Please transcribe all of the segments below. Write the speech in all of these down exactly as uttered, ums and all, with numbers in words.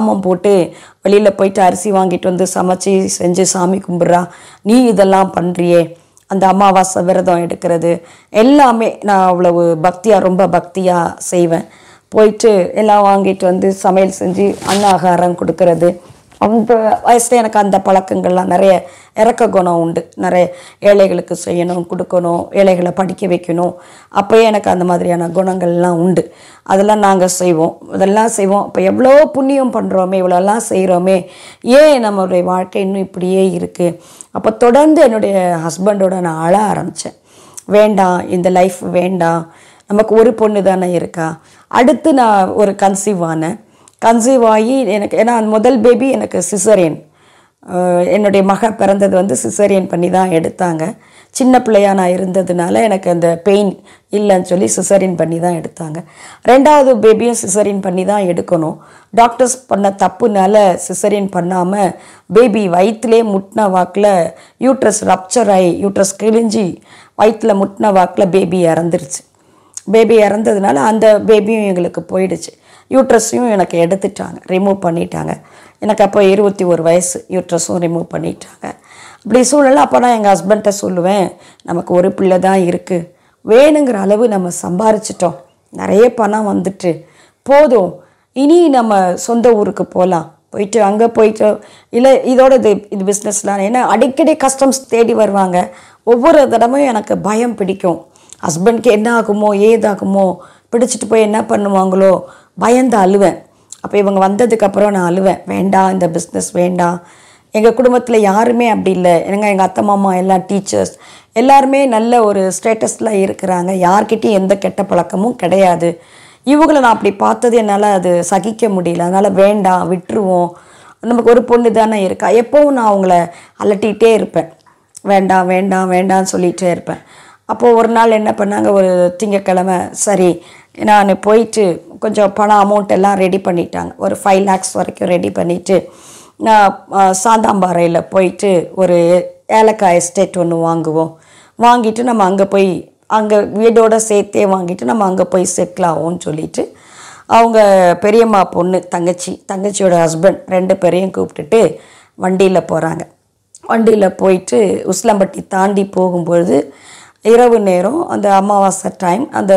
ஜாமம் போட்டு வெளியில் போயிட்டு அரிசி வாங்கிட்டு வந்து சமைச்சி செஞ்சு சாமி கும்பிட்றா, நீ இதெல்லாம் பண்ணுறியே, அந்த அமாவாசை விரதம் எடுக்கிறது எல்லாமே நான் அவ்வளவு பக்தியாக ரொம்ப பக்தியாக செய்வேன். போயிட்டு எல்லாம் வாங்கிட்டு வந்து சமையல் செஞ்சு அன்னாகாரம் கொடுக்கறது. அந்த வயசில் எனக்கு அந்த பழக்கங்கள்லாம் நிறைய இறக்க குணம் உண்டு. நிறைய ஏழைகளுக்கு செய்யணும், கொடுக்கணும், ஏழைகளை படிக்க வைக்கணும். அப்போயே எனக்கு அந்த மாதிரியான குணங்கள்லாம் உண்டு. அதெல்லாம் நாங்கள் செய்வோம், இதெல்லாம் செய்வோம். இப்போ எவ்வளோ புண்ணியம் பண்ணுறோமே, இவ்வளோலாம் செய்கிறோமே, ஏன் நம்மளுடைய வாழ்க்கை இன்னும் இப்படியே இருக்குது? அப்போ தொடர்ந்து என்னுடைய ஹஸ்பண்டோட நான் அழ ஆரம்பித்தேன். வேண்டாம், இந்த லைஃப் வேண்டாம், நமக்கு ஒரு பொண்ணு தானே இருக்கா. அடுத்து நான் ஒரு கன்சீவ் ஆனேன். கன்சீவ் ஆகி எனக்கு, ஏன்னா முதல் பேபி எனக்கு சிசரியன், என்னுடைய மக பிறந்தது வந்து சிசரியன் பண்ணி தான் எடுத்தாங்க. சின்ன பிள்ளையாக நான் இருந்ததுனால எனக்கு அந்த பெயின் இல்லைன்னு சொல்லி சிசரியன் பண்ணி தான் எடுத்தாங்க. ரெண்டாவது பேபியும் சிசரியன் பண்ணி தான் எடுக்கணும். டாக்டர்ஸ் பண்ண தப்புனால சிசரியன் பண்ணாமல் பேபி வயிற்றுலே முட்டின வாக்கில் யூட்ரஸ் ரப்சர் ஆகி யூட்ரஸ் கிழிஞ்சி வயிற்றில் முட்டின வாக்கில் பேபி இறந்துருச்சு. பேபி இறந்ததுனால அந்த பேபியும் எங்களுக்கு போயிடுச்சு. யூட்ரஸையும் எனக்கு எடுத்துட்டாங்க, ரிமூவ் பண்ணிட்டாங்க. எனக்கு அப்போ இருபத்தி ஒரு வயசு, யூட்ரஸும் ரிமூவ் பண்ணிட்டாங்க. அப்படி சூழலை அப்போ நான் எங்கள் ஹஸ்பண்ட்டை சொல்லுவேன், நமக்கு ஒரு பிள்ளை தான் இருக்குது, வேணுங்கிற அளவு நம்ம சம்பாரிச்சிட்டோம், நிறைய பணம் வந்துட்டு போதும், இனி நம்ம சொந்த ஊருக்கு போகலாம், போயிட்டு அங்கே போயிட்டு இல்லை இதோட இது இது பிஸ்னஸ்லாம். ஏன்னா அடிக்கடி கஸ்டம்ஸ் தேடி வருவாங்க. ஒவ்வொரு தடவையும் எனக்கு பயம் பிடிக்கும். ஹஸ்பண்ட்க்கு என்ன ஆகுமோ ஏதாகுமோ, பிடிச்சிட்டு போய் என்ன பண்ணுவாங்களோ, பயந்து அழுவேன். அப்போ இவங்க வந்ததுக்கப்புறம் நான் அழுவேன், வேண்டாம் இந்த பிஸ்னஸ் வேண்டாம். எங்கள் குடும்பத்தில் யாருமே அப்படி இல்லை. எனக்கு எங்கள் அத்தை மாமா எல்லாம் டீச்சர்ஸ், எல்லாருமே நல்ல ஒரு ஸ்டேட்டஸில் இருக்கிறாங்க. யார்கிட்டையும் எந்த கெட்ட பழக்கமும் கிடையாது. இவங்களை நான் அப்படி பார்த்தது என்னால் அது சகிக்க முடியல. அதனால் வேண்டாம், விட்டுருவோம், நமக்கு ஒரு பொண்ணு தானே இருக்கா. எப்போவும் நான் அவங்கள அலட்டிகிட்டே இருப்பேன், வேண்டாம் வேண்டாம் வேண்டாம்னு சொல்லிகிட்டே இருப்பேன். அப்போது ஒரு நாள் என்ன பண்ணாங்க, ஒரு திங்கக்கிழமை சரி நான் போயிட்டு கொஞ்சம் பணம் அமௌண்ட் எல்லாம் ரெடி பண்ணிட்டாங்க. ஒரு ஃபைவ் லேக்ஸ் வரைக்கும் ரெடி பண்ணிவிட்டு நான் சாந்தாம்பாறையில் போயிட்டு ஒரு ஏலக்காய் எஸ்டேட் ஒன்று வாங்குவோம். வாங்கிட்டு நம்ம அங்கே போய் அங்கே வீடோடு சேர்த்தே வாங்கிட்டு நம்ம அங்கே போய் செட்டில் ஆகும்னு சொல்லிவிட்டு அவங்க பெரியம்மா பொண்ணு தங்கச்சி, தங்கச்சியோட ஹஸ்பண்ட் ரெண்டு பேரையும் கூப்பிட்டுட்டு வண்டியில் போகிறாங்க. வண்டியில் போயிட்டு உசிலம்பட்டி தாண்டி போகும்பொழுது இரவு நேரம், அந்த அமாவாசை டைம், அந்த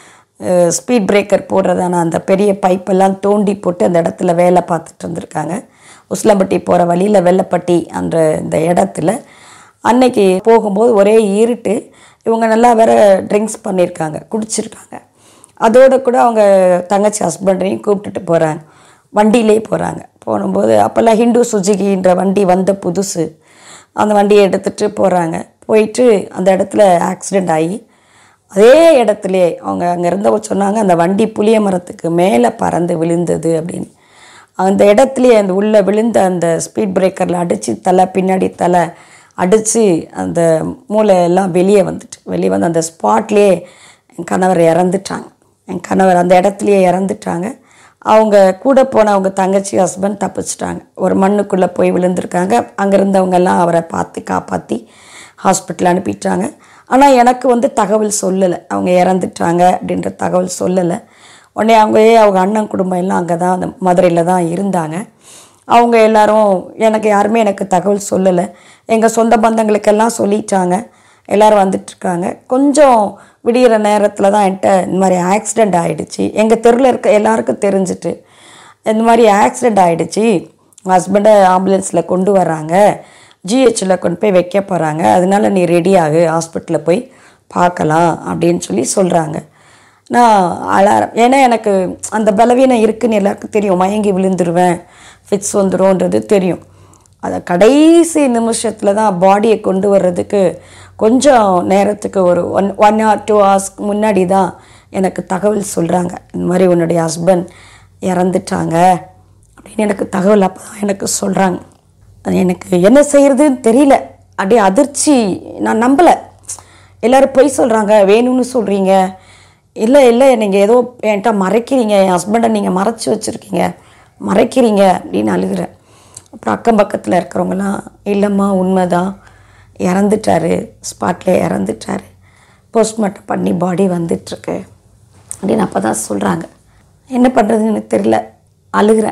ஸ்பீட் பிரேக்கர் போடுறதான அந்த பெரிய பைப்பெல்லாம் தோண்டி போட்டு அந்த இடத்துல வேலை பார்த்துட்டு இருந்திருக்காங்க. உசிலம்பட்டி போகிற வழியில் வெள்ளப்பட்டி அந்த இந்த இடத்துல அன்னைக்கு போகும்போது ஒரே இருட்டு. இவங்க நல்லா வேற ட்ரிங்க்ஸ் பண்ணியிருக்காங்க, குடிச்சிருக்காங்க. அதோடு கூட அவங்க தங்கச்சி ஹஸ்பண்டையும் கூப்பிட்டுட்டு போகிறாங்க, வண்டியிலே போகிறாங்க. போகும்போது அப்போல்லாம் ஹிந்து சுஜுகின்ற வண்டி வந்த புதுசு, அந்த வண்டியை எடுத்துகிட்டு போகிறாங்க. போயிட்டு அந்த இடத்துல ஆக்சிடெண்ட் ஆகி அதே இடத்துலே அவங்க அங்கே இருந்தவங்க சொன்னாங்க, அந்த வண்டி புளிய மரத்துக்கு மேலே பறந்து விழுந்தது அப்படின்னு. அந்த இடத்துலையே அந்த உள்ளே விழுந்த அந்த ஸ்பீட் பிரேக்கரில் அடித்து தலை பின்னாடி தலை அடித்து அந்த மூளை எல்லாம் வெளியே வந்துட்டு வெளியே வந்து அந்த ஸ்பாட்லேயே என் கணவர் இறந்துட்டாங்க. என் கணவர் அந்த இடத்துலையே இறந்துட்டாங்க. அவங்க கூட போன அவங்க தங்கச்சி ஹஸ்பண்ட் தப்பிச்சிட்டாங்க. ஒரு மண்ணுக்குள்ளே போய் விழுந்திருக்காங்க. அங்கே இருந்தவங்கெல்லாம் அவரை பார்த்து காப்பாற்றி ஹாஸ்பிட்டல் அனுப்பிட்டாங்க. ஆனால் எனக்கு வந்து தகவல் சொல்லலை, அவங்க இறந்துட்டாங்க அப்படின்ற தகவல் சொல்லலை. உடனே அவங்க அவங்க அண்ணன் குடும்பம் எல்லாம் அங்கே தான், அந்த மதுரையில் தான் இருந்தாங்க. அவங்க எல்லோரும், எனக்கு யாருமே எனக்கு தகவல் சொல்லலை. எங்கள் சொந்த பந்தங்களுக்கெல்லாம் சொல்லிட்டாங்க. எல்லோரும் வந்துட்டுருக்காங்க. கொஞ்சம் விடிகிற நேரத்தில் தான் என்கிட்ட இந்த மாதிரி ஆக்சிடெண்ட் ஆகிடுச்சு, எங்கள் தெருவில் இருக்க எல்லாருக்கும் தெரிஞ்சிட்டு, இந்த மாதிரி ஆக்சிடெண்ட் ஆகிடுச்சு, ஹஸ்பண்டை ஆம்புலன்ஸில் கொண்டு வராங்க, ஜிஹெச்சில் கொண்டு போய் வைக்க போகிறாங்க, அதனால நீ ரெடி ஆகு, ஹாஸ்பிட்டலில் போய் பார்க்கலாம் அப்படின்னு சொல்லி சொல்கிறாங்க. நான் அலாரம், ஏன்னா எனக்கு அந்த பலவீனம் இருக்குதுன்னு எல்லாருக்கும் தெரியும், மயங்கி விழுந்துருவேன், ஃபிட்ஸ் வந்துடும்ன்றது தெரியும். அதை கடைசி நிமிஷத்தில் தான் பாடியை கொண்டு வர்றதுக்கு கொஞ்சம் நேரத்துக்கு ஒரு ஒன் ஒன் ஆர் டூ ஹவர்ஸ்க்கு முன்னாடி தான் எனக்கு தகவல் சொல்கிறாங்க, இந்த மாதிரி உன்னுடைய ஹஸ்பண்ட் இறந்துட்டாங்க அப்படின்னு எனக்கு தகவல் அப்போ தான் எனக்கு சொல்கிறாங்க. எனக்கு என்ன செய்கிறதுன்னு தெரியல, அப்படியே அதிர்ச்சி. நான் நம்பலை. எல்லோரும் பொய் சொல்கிறாங்க, வேணும்னு சொல்கிறீங்க, இல்லை இல்லை நீங்கள் ஏதோ என்கிட்ட மறைக்கிறீங்க, என் ஹஸ்பண்டை நீங்கள் மறைச்சி வச்சுருக்கீங்க, மறைக்கிறீங்க அப்படின்னு அழுகிறேன். அப்புறம் அக்கம் பக்கத்தில் இருக்கிறவங்களாம், இல்லைம்மா உண்மைதான், இறந்துட்டார், ஸ்பாட்லேயே இறந்துட்டார், போஸ்ட்மார்ட்டம் பண்ணி பாடி வந்துட்டுருக்கு அப்படின்னு அப்போ தான் சொல்கிறாங்க. என்ன பண்ணுறதுன்னு எனக்கு தெரியல, அழுகிறேன்.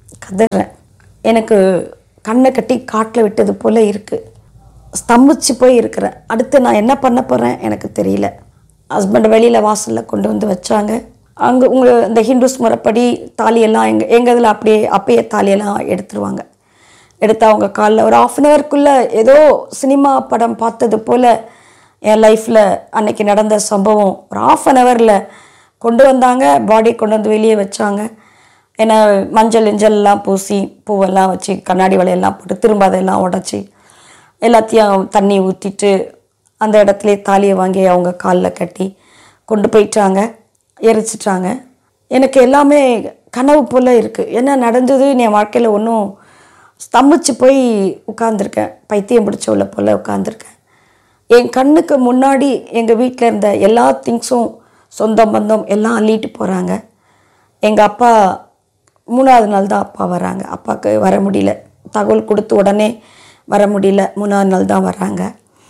கதறேன். எனக்கு கண்ணை கட்டி காட்டில் விட்டது போல் இருக்குது. ஸ்தம்பிச்சு போய் இருக்கிறேன். அடுத்து நான் என்ன பண்ண போகிறேன் எனக்கு தெரியல. ஹஸ்பண்ட் வெளியில் வாசலில் கொண்டு வந்து வச்சாங்க. அங்கே உங்கள் இந்த ஹிந்துஸ் முறைப்படி தாலியெல்லாம் எங்கள் எங்கள் இதில் அப்படியே அப்பயே தாலியெல்லாம் எடுத்துருவாங்க. எடுத்து அவங்க காலில் ஒரு ஆஃப் அன் ஹவர்க்குள்ளே ஏதோ சினிமா படம் பார்த்தது போல் என் லைஃப்பில் அன்றைக்கி நடந்த சம்பவம் ஒரு ஆஃப் அன் ஹவரில் கொண்டு வந்தாங்க. பாடி கொண்டு வந்து வெளியே வச்சாங்க. ஏன்னா மஞ்சள் இஞ்சல்லாம் பூசி பூவெல்லாம் வச்சு கண்ணாடி வலையெல்லாம் போட்டு திரும்ப அதெல்லாம் உடச்சி எல்லாத்தையும் தண்ணி ஊற்றிட்டு அந்த இடத்துல தாலியை வாங்கி அவங்க காலில் கட்டி கொண்டு போயிட்டாங்க, எரிச்சிட்டாங்க. எனக்கு எல்லாமே கனவு போல் இருக்குது. என்ன நடந்ததுன்னு என் வாழ்க்கையில் ஒன்றும் ஸ்தம்பிச்சு போய் உட்காந்துருக்கேன். பைத்தியம் பிடிச்சவள போல் உட்காந்துருக்கேன். என் கண்ணுக்கு முன்னாடி எங்கள் வீட்டில் இருந்த எல்லா திங்ஸும் சொந்தம் பந்தம் எல்லாம் அள்ளிட்டு போகிறாங்க. எங்கள் அப்பா மூணாவது நாள் தான் அப்பா வராங்க. அப்பாவுக்கு வர முடியல, தகவல் கொடுத்து உடனே வர முடியல. மூணாவது நாள் தான் வராங்க.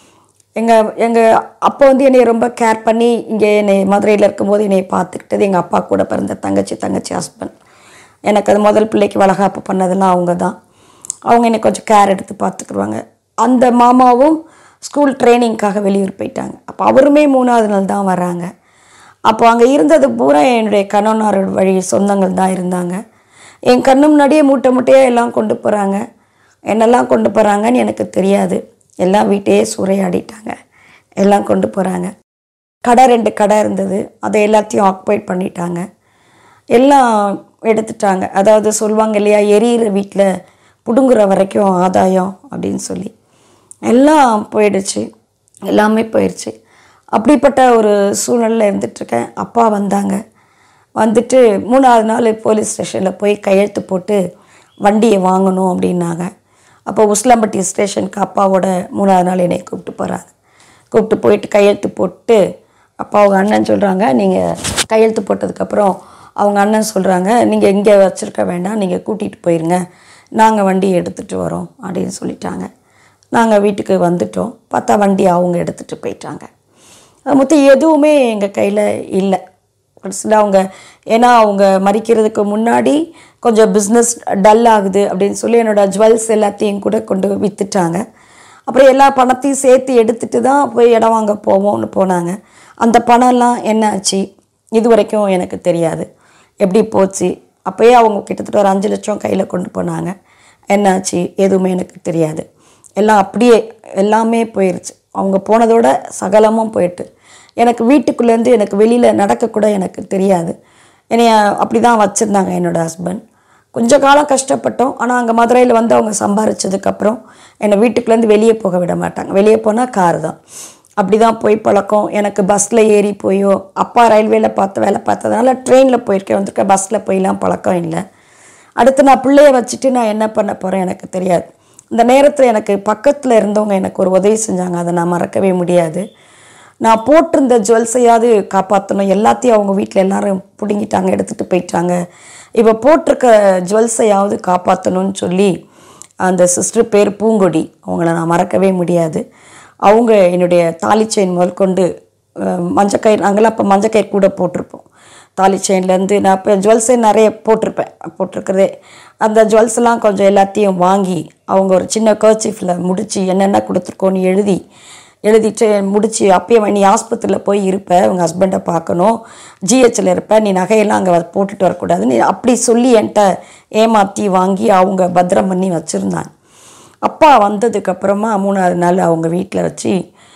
எங்கள் எங்கள் அப்பா வந்து என்னை ரொம்ப கேர் பண்ணி இங்கே என்னை மதுரையில் இருக்கும்போது என்னை பார்த்துக்கிட்டது எங்கள் அப்பா கூட பிறந்த தங்கச்சி தங்கச்சி ஹஸ்பண்ட். எனக்கு அது முதல் பிள்ளைக்கு வளகாப்பு பண்ணதெல்லாம் அவங்க தான். அவங்க என்னை கொஞ்சம் கேர் எடுத்து பார்த்துக்குருவாங்க. அந்த மாமாவும் ஸ்கூல் ட்ரைனிங்காக வெளியூர் போயிட்டாங்க. அப்போ அவருமே மூணாவது நாள் தான் வராங்க. அப்போ அங்கே இருந்தது பூரா என்னுடைய கணவனார் வழி சொந்தங்கள் தான் இருந்தாங்க. என் கண்ணு முன்னாடியே மூட்டை மூட்டையாக எல்லாம் கொண்டு போகிறாங்க. என்னெல்லாம் கொண்டு போகிறாங்கன்னு எனக்கு தெரியாது. எல்லாம் வீட்டையே சூறையாடிட்டாங்க, எல்லாம் கொண்டு போகிறாங்க. கடை ரெண்டு கடை இருந்தது, அதை எல்லாத்தையும் ஆக்குபைட் பண்ணிட்டாங்க, எல்லாம் எடுத்துட்டாங்க. அதாவது சொல்லுவாங்க இல்லையா, எரியிற வீட்டில் பிடுங்குற வரைக்கும் ஆதாயம் அப்படின்னு சொல்லி எல்லாம் போயிடுச்சு, எல்லாமே போயிடுச்சு. அப்படிப்பட்ட ஒரு சூழ்நிலையில் இருந்துகிட்ருக்கேன். அப்பா வந்தாங்க. வந்துட்டு மூணாவது நாள் போலீஸ் ஸ்டேஷனில் போய் கையெழுத்து போட்டு வண்டியை வாங்கணும் அப்படின்னாங்க. அப்போ உஸ்லம்பட்டி ஸ்டேஷனுக்கு அப்பாவோட மூணாவது நாள் என்னை கூப்பிட்டு போகிறாங்க. கூப்பிட்டு போயிட்டு கையெழுத்து போட்டு அப்பா அவங்க அண்ணன் சொல்கிறாங்க, நீங்கள் கையெழுத்து போட்டதுக்கப்புறம் அவங்க அண்ணன் சொல்கிறாங்க, நீங்கள் இங்கே வச்சுருக்க வேண்டாம், நீங்கள் கூட்டிகிட்டு போயிருங்க, நாங்கள் வண்டி எடுத்துகிட்டு வரோம் அப்படின்னு சொல்லிட்டாங்க. நாங்கள் வீட்டுக்கு வந்துட்டோம். பார்த்தா வண்டி அவங்க எடுத்துகிட்டு போயிட்டாங்க. மொத்தம் எதுவுமே எங்கள் கையில் இல்லை. கடைசியில் அவங்க ஏன்னா அவங்க மறிக்கிறதுக்கு முன்னாடி கொஞ்சம் பிஸ்னஸ் டல் ஆகுது அப்படின்னு சொல்லி என்னோடய ஜுவல்ஸ் எல்லாத்தையும் கூட கொண்டு விற்றுட்டாங்க. அப்புறம் எல்லா பணத்தையும் சேர்த்து எடுத்துகிட்டு தான் போய் இடம் வாங்க போவோம்னு போனாங்க. அந்த பணம்லாம் என்ன ஆச்சு இது வரைக்கும் எனக்கு தெரியாது, எப்படி போச்சு. அப்போயே அவங்க கிட்டத்தட்ட ஒரு அஞ்சு லட்சம் கையில் கொண்டு போனாங்க. என்னாச்சு எதுவுமே எனக்கு தெரியாது. எல்லாம் அப்படியே எல்லாமே போயிடுச்சு. அவங்க போனதோட சகலமும் போயிட்டு எனக்கு வீட்டுக்குள்ளேருந்து எனக்கு வெளியில் நடக்கக்கூட எனக்கு தெரியாது. என்னைய அப்படி தான் வச்சுருந்தாங்க என்னோடய ஹஸ்பண்ட். கொஞ்சம் காலம் கஷ்டப்பட்டோம். ஆனால் அங்கே மதுரையில் வந்து அவங்க சம்பாரிச்சதுக்கப்புறம் என்னை வீட்டுக்குள்ளேருந்து வெளியே போக விட மாட்டாங்க. வெளியே போனால் கார் தான். அப்படி தான் போய் பழக்கம். எனக்கு பஸ்ஸில் ஏறி போயோ, அப்பா ரயில்வேயில் பார்த்து வேலை பார்த்ததுனால ட்ரெயினில் போயிருக்கேன் வந்திருக்கேன், பஸ்ஸில் போயெலாம் பழக்கம் இல்லை. அடுத்து நான் பிள்ளைய வச்சுட்டு நான் என்ன பண்ண போகிறேன் எனக்கு தெரியாது. இந்த நேரத்தில் எனக்கு பக்கத்தில் இருந்தவங்க எனக்கு ஒரு உதவி செஞ்சாங்க, அதை நான் மறக்கவே முடியாது. நான் போட்டிருந்த ஜுவல்ஸையாவது காப்பாற்றணும். எல்லாத்தையும் அவங்க வீட்டில் எல்லோரும் பிடுங்கிட்டாங்க, எடுத்துகிட்டு போயிட்டாங்க. இப்போ போட்டிருக்க ஜுவல்ஸையாவது காப்பாற்றணும்னு சொல்லி அந்த சிஸ்டர் பேர் பூங்கொடி, அவங்கள நான் மறக்கவே முடியாது. அவங்க என்னுடைய தாலி செயின் முதல் கொண்டு மஞ்சக்கயிறு, நாங்களாம் அப்போ மஞ்சக்கயிறு கூட போட்டிருப்போம். தாலி செயின்லேருந்து நான் இப்போ ஜுவல்ஸே நிறைய போட்டிருப்பேன், போட்டிருக்கிறதே அந்த ஜுவல்ஸ்லாம் கொஞ்சம் எல்லாத்தையும் வாங்கி அவங்க ஒரு சின்ன கர்ச்சீஃபில் முடித்து என்னென்ன கொடுத்துருக்கோன்னு எழுதி எழுதிட்டு முடித்து அப்பயே நீ ஆஸ்பத்திரியில் போய் இருப்ப, உங்கள் ஹஸ்பண்டை பார்க்கணும், ஜிஹெச்சில் இருப்ப, நீ நகையெல்லாம் அங்கே போட்டுட்டு வரக்கூடாதுன்னு அப்படி சொல்லி என்கிட்ட ஏமாற்றி வாங்கி அவங்க பத்திரம் பண்ணி வச்சுருந்தாங்க. அப்பா வந்ததுக்கப்புறமா மூணாவது நாள் அவங்க வீட்டில் வச்சு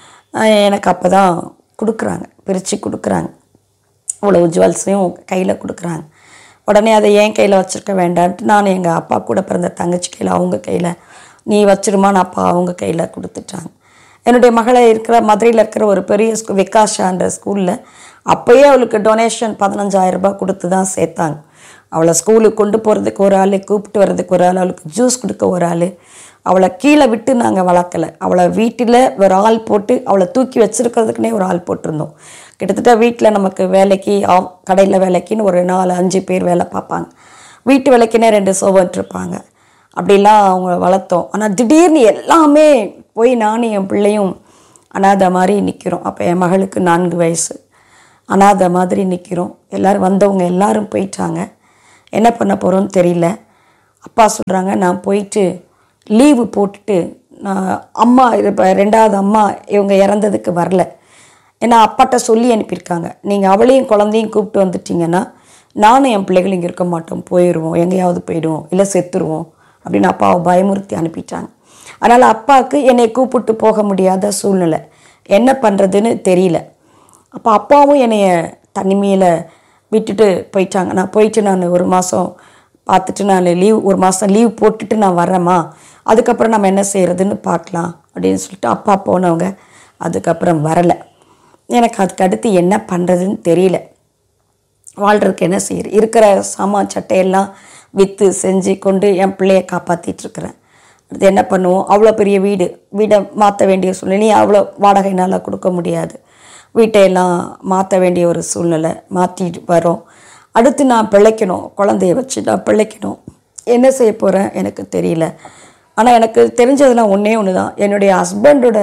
எனக்கு அப்போ தான் கொடுக்குறாங்க, பிரித்து கொடுக்குறாங்க. அவ்வளோ ஜுவல்ஸையும் கையில் கொடுக்குறாங்க. உடனே அதை என் கையில் வச்சுருக்க வேண்டான்ட்டு நான் எங்கள் அப்பா கூட பிறந்த தங்கச்சி கையில் அவங்க கையில் நீ வச்சிருமான்னு அப்பா அவங்க கையில் கொடுத்துட்டாங்க. என்னுடைய மகளை இருக்கிற மதுரையில் இருக்கிற ஒரு பெரிய ஸ்கூல் விகாஷான்ற ஸ்கூலில் அப்போயே அவளுக்கு டொனேஷன் பதினஞ்சாயிரம் ரூபாய் கொடுத்து தான் சேர்த்தாங்க. அவளை ஸ்கூலுக்கு கொண்டு போகிறதுக்கு ஒரு ஆள், கூப்பிட்டு வர்றதுக்கு ஒரு ஆள், அவளுக்கு ஜூஸ் கொடுக்க ஒரு ஆள். அவளை கீழே விட்டு நாங்கள் வளர்க்கலை. அவளை வீட்டில் ஒரு ஆள் போட்டு அவளை தூக்கி வச்சுருக்கிறதுக்குனே ஒரு ஆள் போட்டிருந்தோம். கிட்டத்தட்ட வீட்டில் நமக்கு வேலைக்கு கடையில் வேலைக்குன்னு ஒரு நாலு அஞ்சு பேர் வேலை பார்ப்பாங்க, வீட்டு வேலைக்குன்னே ரெண்டு சர்வன்ட் இருப்பாங்க. அப்படிலாம் அவங்க வளர்த்தோம். ஆனால் திடீர்னு எல்லாமே போய் நானும் என் பிள்ளையும் அனாதை மாதிரி நிற்கிறோம். அப்போ என் மகளுக்கு நான்கு வயசு, அனாதை மாதிரி நிற்கிறோம். எல்லோரும் வந்தவங்க எல்லோரும் போயிட்டாங்க. என்ன பண்ண போகிறோன்னு தெரியல. அப்பா சொல்கிறாங்க, நான் போயிட்டு லீவு போட்டுட்டு நான் அம்மா இப்போ ரெண்டாவது அம்மா இவங்க இறந்ததுக்கு வரல. ஏன்னா அப்பாட்ட சொல்லி அனுப்பியிருக்காங்க, நீங்கள் அவளையும் குழந்தையும் கூப்பிட்டு வந்துட்டிங்கன்னா நானும் என் பிள்ளைகள் இங்கே இருக்க மாட்டோம், போயிடுவோம், எங்கேயாவது போயிடுவோம், இல்லை செத்துருவோம் அப்படின்னு அப்பாவை பயமுறுத்தி அனுப்பிட்டாங்க. அதனால் அப்பாவுக்கு என்னை கூப்பிட்டு போக முடியாத சூழ்நிலை, என்ன பண்ணுறதுன்னு தெரியல. அப்போ அப்பாவும் என்னைய தனிமையில் விட்டுட்டு போயிட்டாங்க. நான் போயிட்டு நான் ஒரு மாதம் பார்த்துட்டு நான் லீவ் ஒரு மாதம் லீவ் போட்டுட்டு நான் வரேம்மா, அதுக்கப்புறம் நம்ம என்ன செய்கிறதுன்னு பார்க்கலாம் அப்படின்னு சொல்லிட்டு அப்பா போனவங்க அதுக்கப்புறம் வரலை. எனக்கு அதுக்கு அடுத்து என்ன பண்ணுறதுன்னு தெரியல. வாழ்கிறதுக்கு என்ன செய்யுது, இருக்கிற சாமான் சட்டையெல்லாம் விற்று செஞ்சு கொண்டு என் பிள்ளைய காப்பாற்றிட்டுருக்குறேன். அடுத்து என்ன பண்ணுவோம், அவ்வளோ பெரிய வீடு, வீடை மாற்ற வேண்டிய சூழ்நிலை, அவ்வளோ வாடகைனால் கொடுக்க முடியாது, வீட்டையெல்லாம் மாற்ற வேண்டிய ஒரு சூழ்நிலை, மாற்றிட்டு வரோம். அடுத்து நான் பிழைக்கணும், குழந்தைய வச்சு நான் பிழைக்கணும், என்ன செய்ய போகிறேன் எனக்கு தெரியல. ஆனால் எனக்கு தெரிஞ்சதுலாம் ஒன்றே ஒன்று தான், என்னுடைய ஹஸ்பண்டோட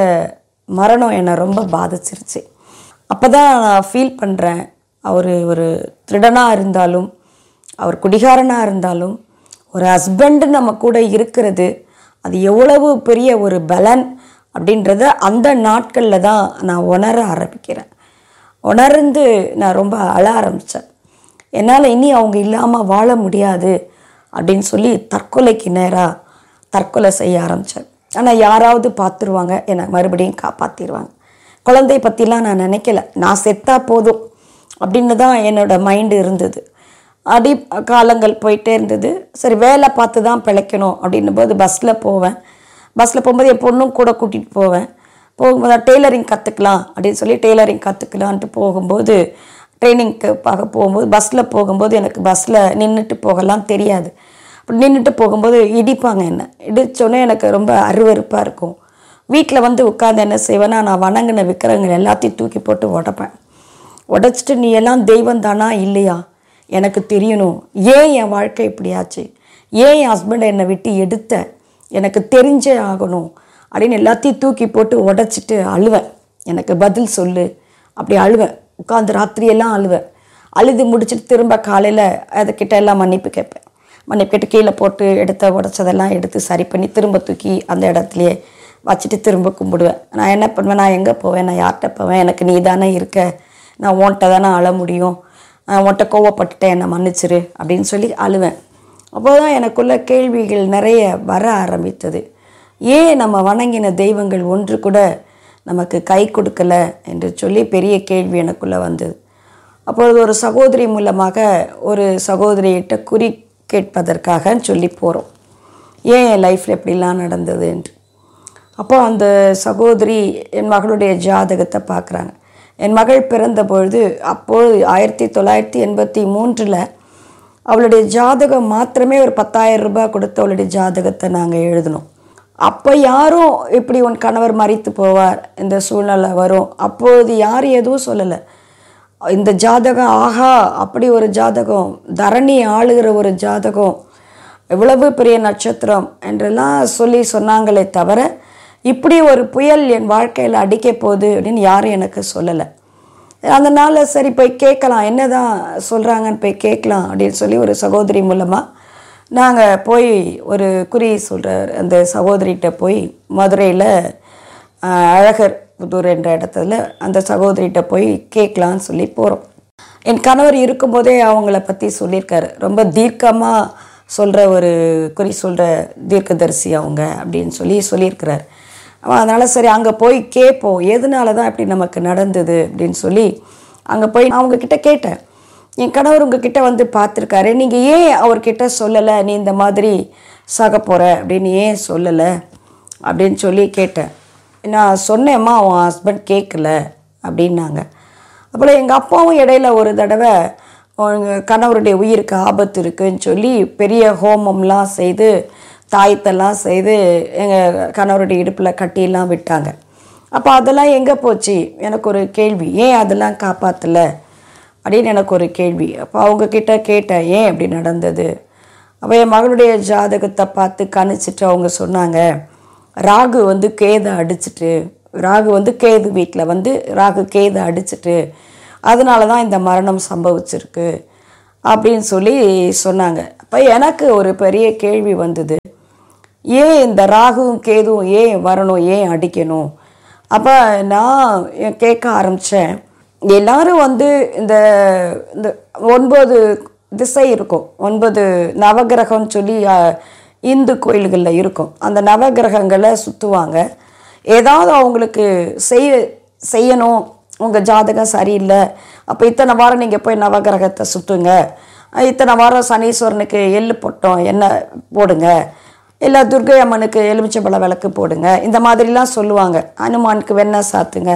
மரணம் என்னை ரொம்ப பாதிச்சிருச்சு. அப்போ தான் நான் ஃபீல் பண்ணுறேன், அவர் ஒரு திருடனாக இருந்தாலும், அவர் குடிகாரனாக இருந்தாலும், ஒரு ஹஸ்பண்டு நம்ம கூட இருக்கிறது அது எவ்வளவு பெரிய ஒரு பலன் அப்படின்றத அந்த நாட்களில் தான் நான் உணர ஆரம்பிக்கிறேன். உணர்ந்து நான் ரொம்ப அழ ஆரம்பித்தேன். என்னால் இனி அவங்க இல்லாமல் வாழ முடியாது அப்படின்னு சொல்லி தற்கொலைக்கு நேராக தற்கொலை செய்ய ஆரம்பித்தேன். ஆனால் யாராவது பார்த்துருவாங்க, என்னை மறுபடியும் காப்பாற்றிடுவாங்க. குழந்தைய பற்றிலாம் நான் நினைக்கல, நான் செத்தா போதும் அப்படின்னு தான் என்னோடய மைண்டு இருந்தது. அடி காலங்கள் போயிட்டே இருந்தது. சரி, வேலை பார்த்து தான் பிழைக்கணும் அப்படின்னும் போது பஸ்ஸில் போவேன். பஸ்ஸில் போகும்போது என் பொண்ணும் கூட கூட்டிகிட்டு போவேன். போகும்போது டெய்லரிங் கற்றுக்கலாம் அப்படின்னு சொல்லி டெய்லரிங் கற்றுக்கலான்ட்டு போகும்போது, ட்ரைனிங்க்கு பார்க்க போகும்போது பஸ்ஸில் போகும்போது எனக்கு பஸ்ஸில் நின்றுட்டு போகலாம் தெரியாது. அப்படி நின்றுட்டு போகும்போது இடிப்பாங்க, என்ன இடித்தோன்னே எனக்கு ரொம்ப அருவருப்பாக இருக்கும். வீட்டில் வந்து உட்காந்து என்ன செய்வேன்னா, நான் வணங்கின விக்கிரகங்கள் எல்லாத்தையும் தூக்கி போட்டு உடைப்பேன். உடைச்சிட்டு, நீ எல்லாம் தெய்வம் தானா இல்லையா, எனக்கு தெரியணும், ஏன் என் வாழ்க்கை இப்படியாச்சு, ஏன் என் ஹஸ்பண்டை என்னை விட்டு எடுத்த, எனக்கு தெரிஞ்சே ஆகணும் அப்படின்னு எல்லாத்தையும் தூக்கி போட்டு உடைச்சிட்டு அழுவேன். எனக்கு பதில் சொல்லு அப்படி அழுவேன். உட்காந்து ராத்திரியெல்லாம் அழுவேன். அழுது முடிச்சுட்டு திரும்ப காலையில் அதுக்கிட்ட எல்லாம் மன்னிப்பு கேட்பேன். மன்னிப்பு கேட்டு கீழே போட்டு எடுத்த உடைச்சதெல்லாம் எடுத்து சரி பண்ணி திரும்ப தூக்கி அந்த இடத்துலையே வச்சுட்டு திரும்ப கும்பிடுவேன். நான் என்ன பண்ணுவேன், நான் எங்கே போவேன், நான் யார்கிட்ட போவேன், எனக்கு நீ தானே இருக்க, நான் உன்கிட்ட தானே அழ முடியும், உன்கிட்ட கோவப்பட்டுட்டேன், என்னை மன்னிச்சிரு அப்படின்னு சொல்லி அழுவேன். அப்போ தான் எனக்குள்ள கேள்விகள் நிறைய வர ஆரம்பித்தது. ஏன் நம்ம வணங்கின தெய்வங்கள் ஒன்று கூட நமக்கு கை கொடுக்கலை என்று சொல்லி பெரிய கேள்வி எனக்குள்ளே வந்தது. அப்பொழுது ஒரு சகோதரி மூலமாக ஒரு சகோதரியிட்ட குறி கேட்பதற்காக சொல்லி போகிறோம், ஏன் என் லைஃப்பில் எப்படிலாம் நடந்தது என்று. அப்போ அந்த சகோதரி என் மகளுடைய ஜாதகத்தை பார்க்குறாங்க. என் மகள் பிறந்த பொழுது அப்போது ஆயிரத்தி தொள்ளாயிரத்தி எண்பத்தி மூன்றில் அவளுடைய ஜாதகம் மாத்திரமே ஒரு பத்தாயிரம் ரூபாய் கொடுத்து அவளுடைய ஜாதகத்தை நாங்கள் எழுதினோம். அப்போ யாரும் இப்படி உன் கணவர் மரித்து போவார், இந்த சூழ்நிலை வரும், அப்போது யாரும் எதுவும் சொல்லலை. இந்த ஜாதகம் ஆஹா அப்படி ஒரு ஜாதகம், தரணி ஆளுகிற ஒரு ஜாதகம், எவ்வளவு பெரிய நட்சத்திரம் என்றெல்லாம் சொல்லி சொன்னாங்களே தவிர, இப்படி ஒரு புயல் என் வாழ்க்கையில் அடிக்க போகுது அப்படின்னு யாரும் எனக்கு சொல்லலை. அதனால் சரி போய் கேட்கலாம், என்ன தான் சொல்கிறாங்கன்னு போய் கேட்கலாம் அப்படின்னு சொல்லி ஒரு சகோதரி மூலமாக நாங்கள் போய் ஒரு குறி சொல்கிற அந்த சகோதரிகிட்ட போய் மதுரையில் அழகர் புதூர் என்ற இடத்துல அந்த சகோதரிகிட்ட போய் கேட்கலான்னு சொல்லி போகிறோம். என் கணவர் இருக்கும்போதே அவங்கள பற்றி சொல்லியிருக்காரு, ரொம்ப தீர்க்கமாக சொல்கிற ஒரு குறி சொல்கிற தீர்க்கதரிசி அவங்க அப்படின்னு சொல்லி சொல்லியிருக்கிறார். அதனால் சரி அங்கே போய் கேட்போம், எதனால தான் இப்படி நமக்கு நடந்தது அப்படின்னு சொல்லி அங்கே போய் நான் அவங்கக்கிட்ட கேட்டேன். என் கணவர் உங்ககிட்ட வந்து பார்த்துருக்காரு, நீங்கள் ஏன் அவர்கிட்ட சொல்லலை, நீ இந்த மாதிரி சாக போகிற அப்படின்னு ஏன் சொல்லலை அப்படின்னு சொல்லி கேட்டேன். நான் சொன்னேம்மா, அவன் ஹஸ்பண்ட் கேட்கல அப்படின்னாங்க. அப்புறம் எங்கள் அப்பாவும் இடையில ஒரு தடவை எங்கள் கணவருடைய உயிருக்கு ஆபத்து இருக்குதுன்னு சொல்லி பெரிய ஹோமம்லாம் செய்து தாயத்தெல்லாம் செய்து எங்கள் கணவருடைய இடுப்பில் கட்டியெல்லாம் விட்டாங்க. அப்போ அதெல்லாம் எங்கே போச்சு எனக்கு ஒரு கேள்வி, ஏன் அதெல்லாம் காப்பாற்றலை அப்படின்னு எனக்கு ஒரு கேள்வி. அப்போ அவங்கக்கிட்ட கேட்டேன் ஏன் அப்படி நடந்தது. அப்போ என் மகளுடைய ஜாதகத்தை பார்த்து கணிச்சிட்டு அவங்க சொன்னாங்க, ராகு வந்து கேதை அடிச்சிட்டு, ராகு வந்து கேது வீட்டில் வந்து ராகு கேதை அடிச்சிட்டு அதனால தான் இந்த மரணம் சம்பவிச்சிருக்கு அப்படின்னு சொல்லி சொன்னாங்க. அப்போ எனக்கு ஒரு பெரிய கேள்வி வந்தது, ஏன் இந்த ராகுவும் கேதுவும் ஏன் வரணும், ஏன் அடிக்கணும்? அப்போ நான் கேட்க ஆரம்பித்தேன். எல்லாரும் வந்து இந்த இந்த ஒன்பது திசை இருக்கும், ஒன்பது நவகிரகம்னு சொல்லி இந்து கோயில்களில் இருக்கும். அந்த நவகிரகங்களை சுற்றுவாங்க. ஏதாவது அவங்களுக்கு செய்ய செய்யணும், உங்கள் ஜாதகம் சரியில்லை, அப்போ இத்தனை வாரம் நீங்கள் போய் நவகிரகத்தை சுற்றுங்க, இத்தனை வாரம் சனீஸ்வரனுக்கு எள்ளு போட்டோம் என்ன போடுங்க, இல்லை துர்க்கை அம்மனுக்கு எலுமிச்சம்பழ விளக்கு போடுங்க, இந்த மாதிரிலாம் சொல்லுவாங்க. ஹனுமானுக்கு வெண்ணெய் சாத்துங்க.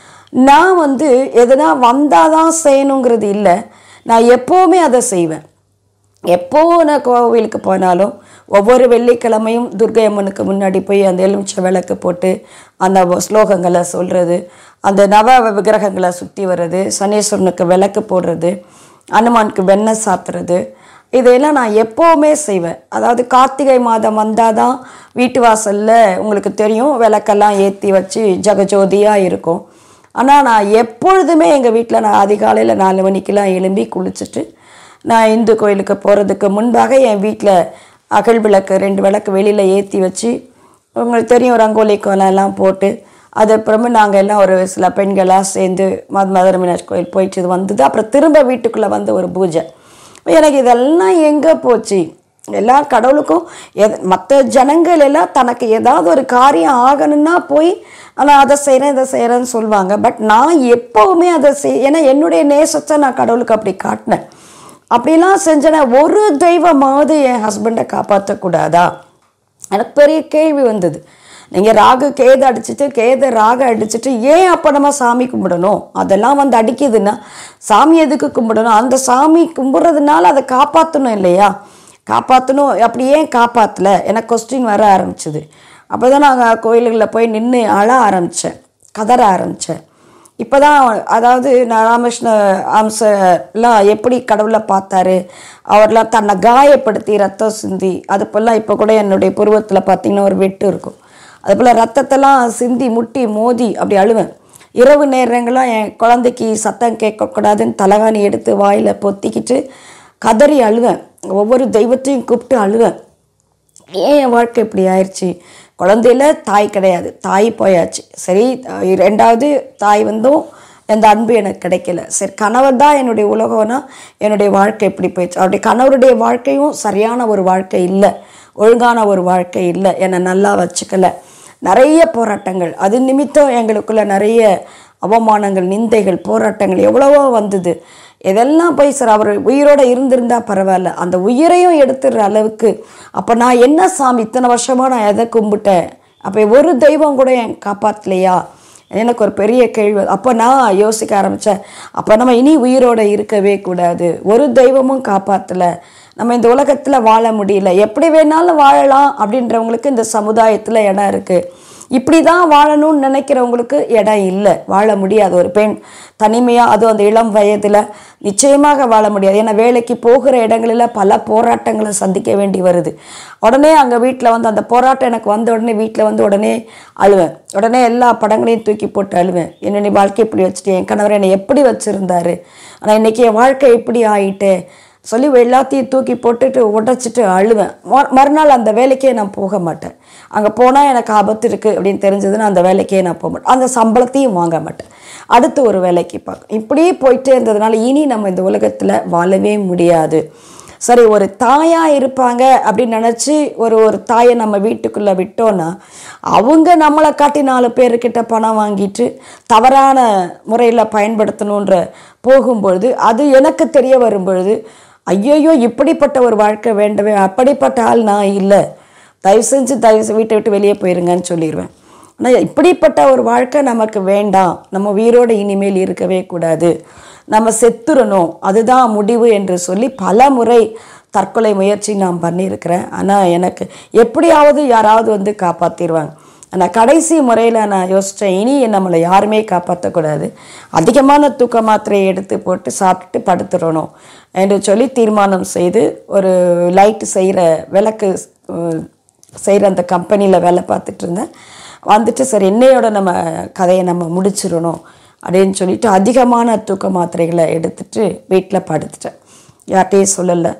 நான் வந்து எதுனா வந்தால் தான் செய்யணுங்கிறது இல்லை, நான் எப்போவுமே அதை செய்வேன். எப்போ நான் கோவிலுக்கு போனாலும் ஒவ்வொரு வெள்ளிக்கிழமையும் துர்க்கை அம்மனுக்கு முன்னாடி போய் அந்த எலுமிச்சை விளக்கு போட்டு அந்த ஸ்லோகங்களை சொல்கிறது, அந்த நவ விக்கிரகங்களை சுற்றி வர்றது, சனீஸ்வரனுக்கு விளக்கு போடுறது, ஹனுமானுக்கு வெண்ணெய் சாத்துறது, இதையெல்லாம் நான் எப்போவுமே செய்வேன். அதாவது கார்த்திகை மாதம் வந்தால் தான் வீட்டு வாசலில் உங்களுக்கு தெரியும் விளக்கெல்லாம் ஏற்றி வச்சு ஜகஜோதியாக இருக்கும். ஆனால் நான் எப்பொழுதுமே எங்கள் வீட்டில் நான் அதிகாலையில் நாலு மணிக்கெலாம் எழும்பி குளிச்சுட்டு நான் இந்து கோயிலுக்கு போகிறதுக்கு முன்பாக என் வீட்டில் அகல் விளக்கு ரெண்டு விளக்கு வெளியில் ஏற்றி வச்சு, உங்களுக்கு தெரியும் ரங்கோலி கோலம்லாம் போட்டு, அதுக்கப்புறமே நாங்கள் எல்லாம் ஒரு சில பெண்களாக சேர்ந்து மத மதுரை மீனாட்சி கோயில் போயிட்டு இது வந்தது. அப்புறம் திரும்ப வீட்டுக்குள்ளே வந்து ஒரு பூஜை. எனக்கு இதெல்லாம் எங்கே போச்சு? எல்லா கடவுளுக்கும் எது மற்ற ஜனங்கள் எல்லாம் தனக்கு ஏதாவது ஒரு காரியம் ஆகணும்னா போய் ஆனால் அதை செய்கிறேன் இதை செய்கிறேன்னு சொல்லுவாங்க. பட் நான் எப்போவுமே அதை செய் ஏன்னா என்னுடைய நேசத்தை நான் கடவுளுக்கு அப்படி காட்டினேன். அப்படிலாம் செஞ்சேன்னா ஒரு தெய்வமாவது என் ஹஸ்பண்டை காப்பாற்றக்கூடாதா? எனக்கு பெரிய கேள்வி வந்தது. நீங்கள் ராகு கேது அடிச்சுட்டு கேது ராகு அடிச்சுட்டு ஏன் அப்போ நம்ம சாமி கும்பிடணும்? அதெல்லாம் வந்து அடிக்குதுன்னா சாமி எதுக்கு கும்பிடணும்? அந்த சாமி கும்பிட்றதுனால அதை காப்பாற்றணும் இல்லையா? காப்பாற்றணும். அப்படி ஏன் காப்பாற்றலை? எனக்கு கொஸ்டின் வர ஆரம்பிச்சுது. அப்போ தான் நாங்கள் கோயில்களில் போய் நின்று அழ ஆரம்பித்தேன், கதற ஆரம்பித்தேன். இப்போ தான் அதாவது நான் ராமகிருஷ்ண அம்செல்லாம் எப்படி கடவுளை பார்த்தாரு, அவர்லாம் தன்னை காயப்படுத்தி ரத்தம் சிந்தி, அது போலாம் இப்போ கூட என்னுடைய புருவத்தில் பார்த்திங்கன்னா ஒரு வெட்டு இருக்கும். அதுபோல் ரத்தத்தெல்லாம் சிந்தி முட்டி மோதி அப்படி அழுவேன். இரவு நேரங்களாம் என் குழந்தைக்கு சத்தம் கேட்கக்கூடாதுன்னு தலகாணி எடுத்து வாயில் பொத்திக்கிட்டு கதறி அழுவேன். ஒவ்வொரு தெய்வத்தையும் கூப்பிட்டு அழுவேன். ஏன் என் வாழ்க்கை இப்படி ஆயிடுச்சு? குழந்தையில தாய் கிடையாது, தாய் போயாச்சு. சரி, ரெண்டாவது தாய் வந்தும் எந்த அன்பு எனக்கு கிடைக்கல. சரி, கணவர் தான் என்னுடைய உலகம்னா என்னுடைய வாழ்க்கை எப்படி போயிடுச்சு? அவருடைய கணவருடைய வாழ்க்கையும் சரியான ஒரு வாழ்க்கை இல்லை, ஒழுங்கான ஒரு வாழ்க்கை இல்லை, என்னை நல்லா வச்சுக்கல. நிறைய போராட்டங்கள், அது நிமித்தம் எங்களுக்குள்ள நிறைய அவமானங்கள், நிந்தைகள், போராட்டங்கள் எவ்வளவோ வந்தது. இதெல்லாம் போய் சார் அவர் உயிரோடு இருந்திருந்தா பரவாயில்ல, அந்த உயிரையும் எடுத்துடுற அளவுக்கு. அப்போ நான் என்ன சாமி இத்தனை வருஷமாக நான் எதை கும்பிட்டேன்? அப்போ ஒரு தெய்வம் கூட என் காப்பாற்றலையா? எனக்கு ஒரு பெரிய கேள்வி. அப்போ நான் யோசிக்க ஆரம்பித்தேன், அப்போ நம்ம இனி உயிரோடு இருக்கவே கூடாது. ஒரு தெய்வமும் காப்பாற்றலை, நம்ம இந்த உலகத்தில் வாழ முடியல. எப்படி வேணாலும் வாழலாம் அப்படின்றவங்களுக்கு இந்த சமுதாயத்தில் இடம் இருக்குது. இப்படி தான் வாழணும்னு நினைக்கிறவங்களுக்கு இடம் இல்லை, வாழ முடியாது. ஒரு பெண் தனிமையாக, அதுவும் அந்த இளம் வயதில் நிச்சயமாக வாழ முடியாது. ஏன்னா வேலைக்கு போகிற இடங்களில் பல போராட்டங்களை சந்திக்க வேண்டி வருது. உடனே அங்கே வீட்டில் வந்து அந்த போராட்டம் எனக்கு வந்த உடனே வீட்டில் வந்து உடனே அழுவேன். உடனே எல்லா படங்களையும் தூக்கி போட்டு அழுவேன். என்ன நீ வாழ்க்கை இப்படி வச்சுட்டு, என் கணவர் என்னை எப்படி வச்சுருந்தாரு, ஆனால் இன்றைக்கி என் வாழ்க்கை எப்படி ஆகிட்டு சொல்லி எல்லாத்தையும் தூக்கி போட்டுட்டு உடைச்சிட்டு அழுவேன். மறுநாள் அந்த வேலைக்கே நான் போக மாட்டேன். அங்கே போனால் எனக்கு ஆபத்து இருக்குது அப்படின்னு தெரிஞ்சதுன்னா அந்த வேலைக்கே நான் போக மாட்டேன். அந்த சம்பளத்தையும் வாங்க மாட்டேன். அடுத்து ஒரு வேலைக்கு பார்க்க இப்படியே போயிட்டே இருந்ததுனால இனி நம்ம இந்த உலகத்தில் வாழவே முடியாது. சரி, ஒரு தாயாக இருப்பாங்க அப்படின்னு நினச்சி ஒரு ஒரு தாயை நம்ம வீட்டுக்குள்ளே விட்டோன்னா அவங்க நம்மளை காட்டி நாலு பேர்கிட்ட பணம் வாங்கிட்டு தவறான முறையில் பயன்படுத்தணுன்ற போகும்பொழுது அது எனக்கு தெரிய வரும்பொழுது ஐயோயோ இப்படிப்பட்ட ஒரு வாழ்க்கை வேண்டவே, அப்படிப்பட்ட ஆள் நான் இல்லை, தயவு செஞ்சு தயவு வீட்டை விட்டு வெளியே போயிருங்கன்னு சொல்லிடுவேன். ஆனால் இப்படிப்பட்ட ஒரு வாழ்க்கை நமக்கு வேண்டாம், நம்ம உயிரோடு இனிமேல் இருக்கவே கூடாது, நம்ம செத்துறணும், அதுதான் முடிவு என்று சொல்லி பல முறை தற்கொலை முயற்சி நான் பண்ணியிருக்கிறேன். ஆனால் எனக்கு எப்படியாவது யாராவது வந்து காப்பாற்றிடுவாங்க. ஆனால் கடைசி முறையில் நான் யோசித்தேன், இனி நம்மளை யாருமே காப்பாற்றக்கூடாது, அதிகமான தூக்க மாத்திரையை எடுத்து போட்டு சாப்பிட்டுட்டு படுத்துடணும் என்று சொல்லி தீர்மானம் செய்து ஒரு லைட்டு செய்கிற விளக்கு செய்கிற அந்த கம்பெனியில் வேலை பார்த்துட்டு இருந்தேன். வந்துட்டு சரி என்னையோட நம்ம கதையை நம்ம முடிச்சிடணும் அப்படின்னு சொல்லிட்டு அதிகமான தூக்க மாத்திரைகளை எடுத்துகிட்டு வீட்டில் படுத்துட்டேன். யார்கிட்டையும் சொல்லலை.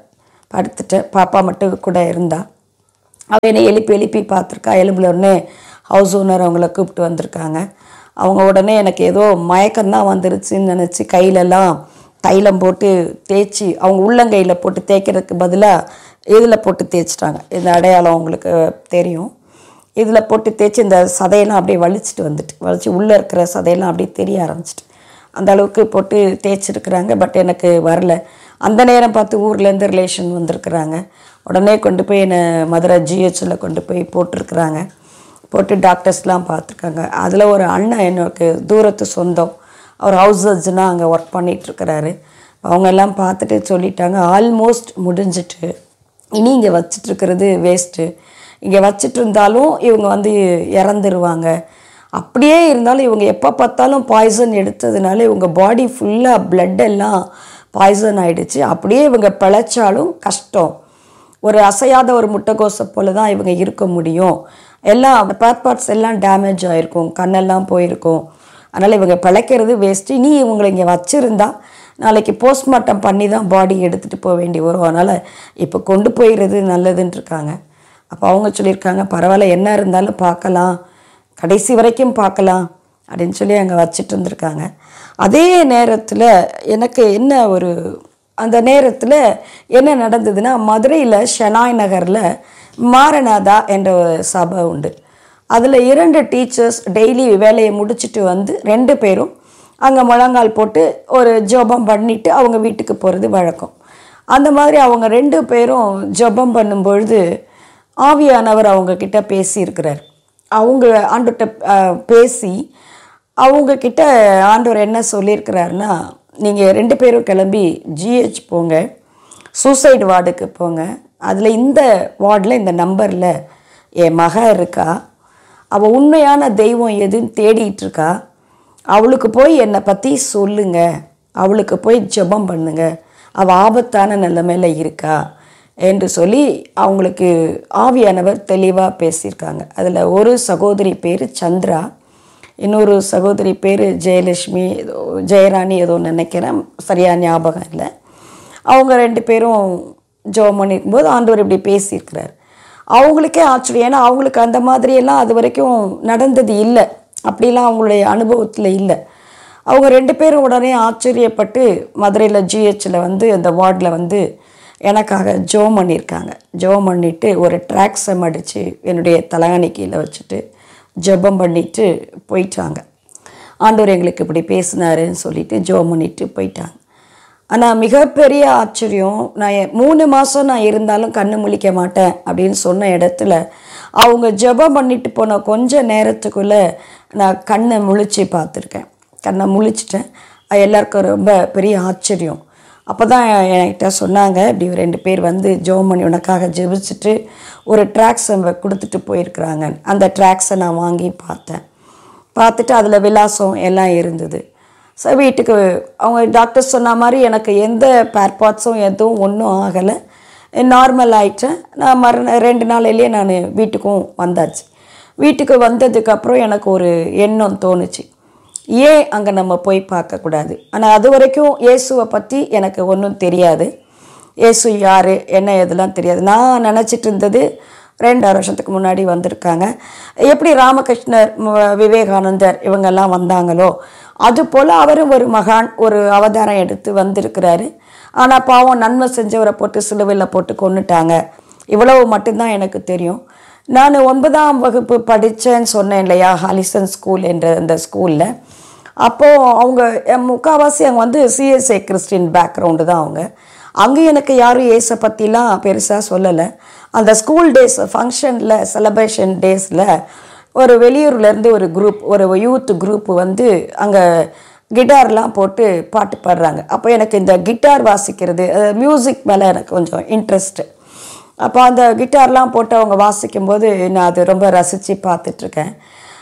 படுத்துட்டேன். பாப்பா மட்டும் கூட இருந்தா. அவள் என்னை எழுப்பி எழுப்பி பார்த்துருக்கா. எலும்புல உடனே ஹவுஸ் ஓனர் அவங்கள கூப்பிட்டு வந்திருக்காங்க. அவங்க உடனே எனக்கு ஏதோ மயக்கம்தான் வந்துருச்சுன்னு நினச்சி கையிலலாம் தைலம் போட்டு தேய்ச்சி, அவங்க உள்ளங்கையில் போட்டு தேய்க்கிறதுக்கு பதிலாக இதில் போட்டு தேய்ச்சிட்டாங்க. இந்த அடையாளம் அவங்களுக்கு தெரியும். இதில் போட்டு தேய்ச்சி இந்த சதையெல்லாம் அப்படியே வலிச்சிட்டு வந்துட்டு வலிச்சு உள்ளே இருக்கிற சதையெல்லாம் அப்படியே தெரிய ஆரம்பிச்சிட்டு அந்த அளவுக்கு போட்டு தேய்ச்சிருக்கிறாங்க. பட் எனக்கு வரல. அந்த நேரம் பார்த்து ஊர்லேருந்து ரிலேஷன் வந்திருக்கிறாங்க. உடனே கொண்டு போய் என்னை மதுரை ஜிஹெச்சில் கொண்டு போய் போட்டிருக்கிறாங்க. போட்டு டாக்டர்ஸ்லாம் பார்த்துருக்காங்க. அதில் ஒரு அண்ணன் எனக்கு தூரத்து சொந்தம், அவர் ஹவுஸ் சர்ஜனாக அங்கே ஒர்க் பண்ணிகிட்ருக்கிறாரு. அவங்க எல்லாம் பார்த்துட்டு சொல்லிட்டாங்க, ஆல்மோஸ்ட் முடிஞ்சிட்டு, இனி இங்கே வச்சிட்ருக்கிறது வேஸ்ட்டு. இங்கே வச்சுட்டு இருந்தாலும் இவங்க வந்து இறந்துருவாங்க. அப்படியே இருந்தாலும் இவங்க எப்போ பார்த்தாலும் பாய்சன் எடுத்ததுனால இவங்க பாடி ஃபுல்லாக பிளட் எல்லாம் பாய்சன் ஆகிடுச்சு. அப்படியே இவங்க பிழைச்சாலும் கஷ்டம். ஒரு அசையாத ஒரு முட்டைக்கோசை போல தான் இவங்க இருக்க முடியும். எல்லாம் பேர் பார்ட்ஸ் எல்லாம் டேமேஜ் ஆகிருக்கும், கண்ணெல்லாம் போயிருக்கும். அதனால் இவங்க பிழைக்கிறது வேஸ்ட்டு. இனி இவங்களை இங்கே வச்சுருந்தா நாளைக்கு போஸ்ட்மார்ட்டம் பண்ணி தான் பாடி எடுத்துகிட்டு போக வேண்டி வரும். அதனால் இப்போ கொண்டு போயிடுறது நல்லதுன்னு இருக்காங்க. அப்போ அவங்க சொல்லியிருக்காங்க, பரவாயில்ல, என்ன இருந்தாலும் பார்க்கலாம், கடைசி வரைக்கும் பார்க்கலாம் அப்படின்னு சொல்லி அங்கே வச்சுட்டு இருந்திருக்காங்க. அதே நேரத்தில் எனக்கு என்ன ஒரு அந்த நேரத்தில் என்ன நடந்ததுன்னா, மதுரையில் ஷெனாய் நகரில் மாரநாதா என்ற ஒரு சபை உண்டு. அதில் இரண்டு டீச்சர்ஸ் டெய்லி வேலையை முடிச்சுட்டு வந்து ரெண்டு பேரும் அங்கே முழங்கால் போட்டு ஒரு ஜெபம் பண்ணிவிட்டு அவங்க வீட்டுக்கு போகிறது வழக்கம். அந்த மாதிரி அவங்க ரெண்டு பேரும் ஜெபம் பண்ணும்பொழுது ஆவியானவர் அவங்கக்கிட்ட பேசியிருக்கிறார். அவங்க ஆண்டவர்கிட்ட பேசி அவங்கக்கிட்ட ஆண்டவர் என்ன சொல்லியிருக்கிறாருன்னா, நீங்கள் ரெண்டு பேரும் கிளம்பி ஜிஹெச் போங்க, சூசைடு வார்டுக்கு போங்க. அதில் இந்த வார்டில் இந்த நம்பரில் என் மக இருக்கா, அவள் உண்மையான தெய்வம் எதுன்னு தேடிட்டு இருக்கா, அவளுக்கு போய் என்னை பற்றி சொல்லுங்க, அவளுக்கு போய் ஜெபம் பண்ணுங்க, அவள் ஆபத்தான நிலைமையில் இருக்கா என்று சொல்லி அவங்களுக்கு ஆவியானவர் தெளிவாக பேசியிருக்காங்க. அதில் ஒரு சகோதரி பேர் சந்திரா, இன்னொரு சகோதரி பேர் ஜெயலட்சுமி, ஏதோ ஜெயராணி ஏதோ நினைக்கிறேன், சரியாக ஞாபகம் இல்லை. அவங்க ரெண்டு பேரும் ஜெபம் பண்ணியிருக்கும்போது ஆண்டவர் இப்படி பேசியிருக்கிறார். அவங்களுக்கே ஆச்சரியம். ஏன்னா அவங்களுக்கு அந்த மாதிரியெல்லாம் அது வரைக்கும் நடந்தது இல்லை, அப்படிலாம் அவங்களுடைய அனுபவத்தில் இல்லை. அவங்க ரெண்டு பேரும் உடனே ஆச்சரியப்பட்டு மதுரையில் ஜிஹெச்சில் வந்து அந்த வார்டில் வந்து எனக்காக ஜெபம் பண்ணியிருக்காங்க. ஜெபம் பண்ணிவிட்டு ஒரு ட்ராக்ஸை மடித்து என்னுடைய தலகாணி கீழே வச்சுட்டு ஜெபம் பண்ணிவிட்டு போயிட்டாங்க. ஆண்டவர் எங்களுக்கு இப்படி பேசினாருன்னு சொல்லிவிட்டு ஜெபம் பண்ணிவிட்டு போயிட்டாங்க. ஆனால் மிகப்பெரிய ஆச்சரியம், நான் மூணு மாதம் நான் இருந்தாலும் கண்ணு முழிக்க மாட்டேன் அப்படின்னு சொன்ன இடத்துல அவங்க ஜெபம் பண்ணிட்டு போன கொஞ்ச நேரத்துக்குள்ளே நான் கண்ணை முழிச்சு பார்த்துருக்கேன். கண்ணை முழிச்சிட்டேன். அது எல்லாருக்கும் ரொம்ப பெரிய ஆச்சரியம். அப்போ தான் என்கிட்ட சொன்னாங்க, இப்படி ரெண்டு பேர் வந்து ஜெபம் பண்ணி உனக்காக ஜெபிச்சுட்டு ஒரு ட்ராக்ஸை கொடுத்துட்டு போயிருக்கிறாங்க. அந்த ட்ராக்ஸை நான் வாங்கி பார்த்தேன். பார்த்துட்டு அதில் விலாசம் எல்லாம் இருந்தது. ஸோ வீட்டுக்கு அவங்க டாக்டர் சொன்ன மாதிரி எனக்கு எந்த பேர் பார்ட்ஸும் எதுவும் ஒன்றும் ஆகலை, நார்மல் ஆகிட்டேன். நான் மறு ரெண்டு நாளையிலேயே நான் வீட்டுக்கும் வந்தாச்சு. வீட்டுக்கு வந்ததுக்கப்புறம் எனக்கு ஒரு எண்ணம் தோணுச்சு, ஏன் அங்கே நம்ம போய் பார்க்கக்கூடாது. ஆனால் அது வரைக்கும் இயேசுவை பற்றி எனக்கு ஒன்றும் தெரியாது. இயேசு யார் என்ன எதெல்லாம் தெரியாது. நான் நினச்சிட்டு இருந்தது ரெண்டாயிரம் வருஷத்துக்கு முன்னாடி வந்திருக்காங்க, எப்படி ராமகிருஷ்ணர், விவேகானந்தர் இவங்கெல்லாம் வந்தாங்களோ அதுபோல் அவரும் ஒரு மகான், ஒரு அவதாரம் எடுத்து வந்திருக்கிறாரு. ஆனால் பாவம் நன்மை செஞ்சவரை போட்டு சிலுவையில் போட்டு கொண்டுட்டாங்க. இவ்வளவு மட்டும்தான் எனக்கு தெரியும். நான் ஒன்பதாம் வகுப்பு படித்தேன்னு சொன்னேன் இல்லையா, ஹாலிசன் ஸ்கூல் என்ற அந்த ஸ்கூலில். அப்போது அவங்க முக்கால்வாசி அங்கே வந்து சிஎஸ்ஐ கிறிஸ்டின் பேக்ரவுண்டு தான் அவங்க. அங்கே எனக்கு யாரும் இயேசை பற்றிலாம் பெருசாக சொல்லலை. அந்த ஸ்கூல் டேஸ் ஃபங்க்ஷனில், செலப்ரேஷன் டேஸில் ஒரு வெளியூர்லேருந்து ஒரு குரூப், ஒரு யூத் குரூப் வந்து அங்கே கிட்டார்லாம் போட்டு பாட்டு பாடுறாங்க. அப்போ எனக்கு இந்த கிட்டார் வாசிக்கிறது, மியூசிக் மேலே எனக்கு கொஞ்சம் இன்ட்ரெஸ்ட்டு. அப்போ அந்த கிட்டார்லாம் போட்டு அவங்க வாசிக்கும்போது நான் அது ரொம்ப ரசித்து பார்த்துட்ருக்கேன்.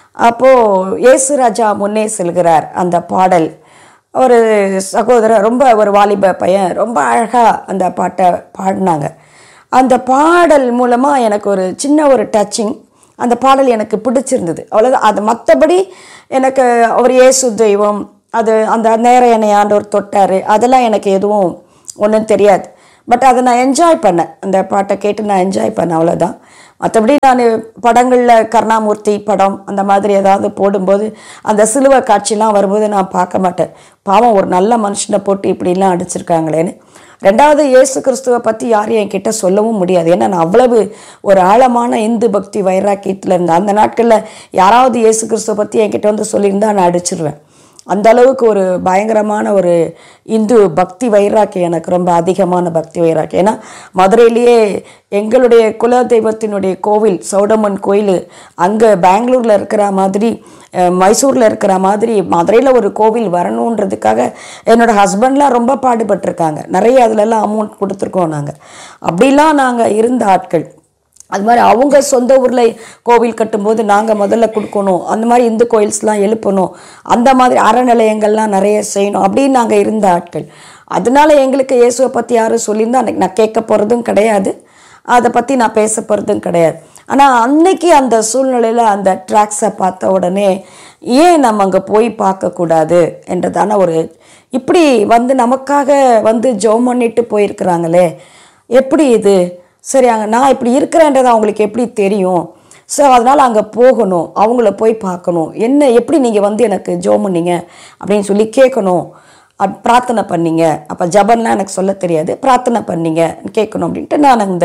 அப்போது இயேசு ராஜா முன்னே செல்கிறார் அந்த பாடல், ஒரு சகோதரர், ரொம்ப ஒரு வாலிப பையன் ரொம்ப அழகாக அந்த பாட்டை பாடினாங்க. அந்த பாடல் மூலமாக எனக்கு ஒரு சின்ன ஒரு டச்சிங், அந்த பாடல் எனக்கு பிடிச்சிருந்தது, அவ்வளோதான். அது மற்றபடி எனக்கு அவர் இயேசு தெய்வம், அது அந்த நேரம் என்னை ஆண்டவர் தொட்டார், அதெல்லாம் எனக்கு எதுவும் ஒன்றும் தெரியாது. பட் அதை நான் என்ஜாய் பண்ணேன், அந்த பாட்டை கேட்டு நான் என்ஜாய் பண்ணேன், அவ்வளோதான். மற்றபடி நான் படங்களில் கருணாமூர்த்தி படம் அந்த மாதிரி ஏதாவது போடும்போது அந்த சிலுவை காட்சிலாம் வரும்போது நான் பார்க்க மாட்டேன். பாவம், ஒரு நல்ல மனுஷனை போட்டு இப்படிலாம் அடிச்சிருக்காங்களேன்னு. ரெண்டாவது, இயேசு கிறிஸ்துவை பற்றி யாரும் என்கிட்ட சொல்லவும் முடியாது. ஏன்னா நான் அவ்வளவு ஒரு ஆழமான இந்து பக்தி வைராக்கியத்தில் இருந்தேன். அந்த நாட்களில் யாராவது இயேசு கிறிஸ்துவை பற்றி என்கிட்ட வந்து சொல்லியிருந்தால் நான் அடிச்சிருவேன். அந்த அளவுக்கு ஒரு பயங்கரமான ஒரு இந்து பக்தி வைராக்கியம், எனக்கு ரொம்ப அதிகமான பக்தி வைராக்கியம். ஏன்னா மதுரையிலேயே எங்களுடைய குல தெய்வத்தினுடைய கோவில் சௌடம்மன் கோயில் அங்கே பெங்களூரில் இருக்கிற மாதிரி, மைசூரில் இருக்கிற மாதிரி மதுரையில் ஒரு கோவில் வரணுன்றதுக்காக என்னோடய ஹஸ்பண்ட்லாம் ரொம்ப பாடுபட்டிருக்காங்க. நிறைய அதிலெல்லாம் அமௌண்ட் கொடுத்துருக்கோம் நாங்கள். அப்படிலாம் நாங்கள் இருந்த ஆட்கள். அது மாதிரி அவங்க சொந்த ஊரில் கோவில் கட்டும்போது நாங்கள் முதல்ல கொடுக்கணும், அந்த மாதிரி இந்து கோயில்ஸ்லாம் எழுப்பணும், அந்த மாதிரி அறநிலையங்கள்லாம் நிறைய செய்யணும் அப்படின்னு நாங்கள் இருந்த ஆட்கள். அதனால எங்களுக்கு இயேசுவை பற்றி யாரும் சொல்லியிருந்தா அன்றைக்கி நான் கேட்க போகிறதும் கிடையாது, அதை பற்றி நான் பேச போகிறதும் கிடையாது. ஆனால் அன்னைக்கு அந்த சூழ்நிலையில் அந்த ட்ராக்ஸை பார்த்த உடனே ஏன் நம்ம அங்கே போய் பார்க்கக்கூடாது என்றதான ஒரு, இப்படி வந்து நமக்காக வந்து ஜெபம் பண்ணிட்டு போயிருக்கிறாங்களே, எப்படி இது சரி, அங்கே நான் இப்படி இருக்கிறேன்றது அவங்களுக்கு எப்படி தெரியும்? ஸோ அதனால் அங்கே போகணும், அவங்கள போய் பார்க்கணும், என்ன எப்படி நீங்கள் வந்து எனக்கு ஜெபம் பண்ணீங்க அப்படின்னு சொல்லி கேட்கணும், அப் பிரார்த்தனை பண்ணீங்க. அப்போ ஜபன்லாம் எனக்கு சொல்ல தெரியாது, பிரார்த்தனை பண்ணீங்க கேட்கணும் அப்படின்ட்டு நான் அந்த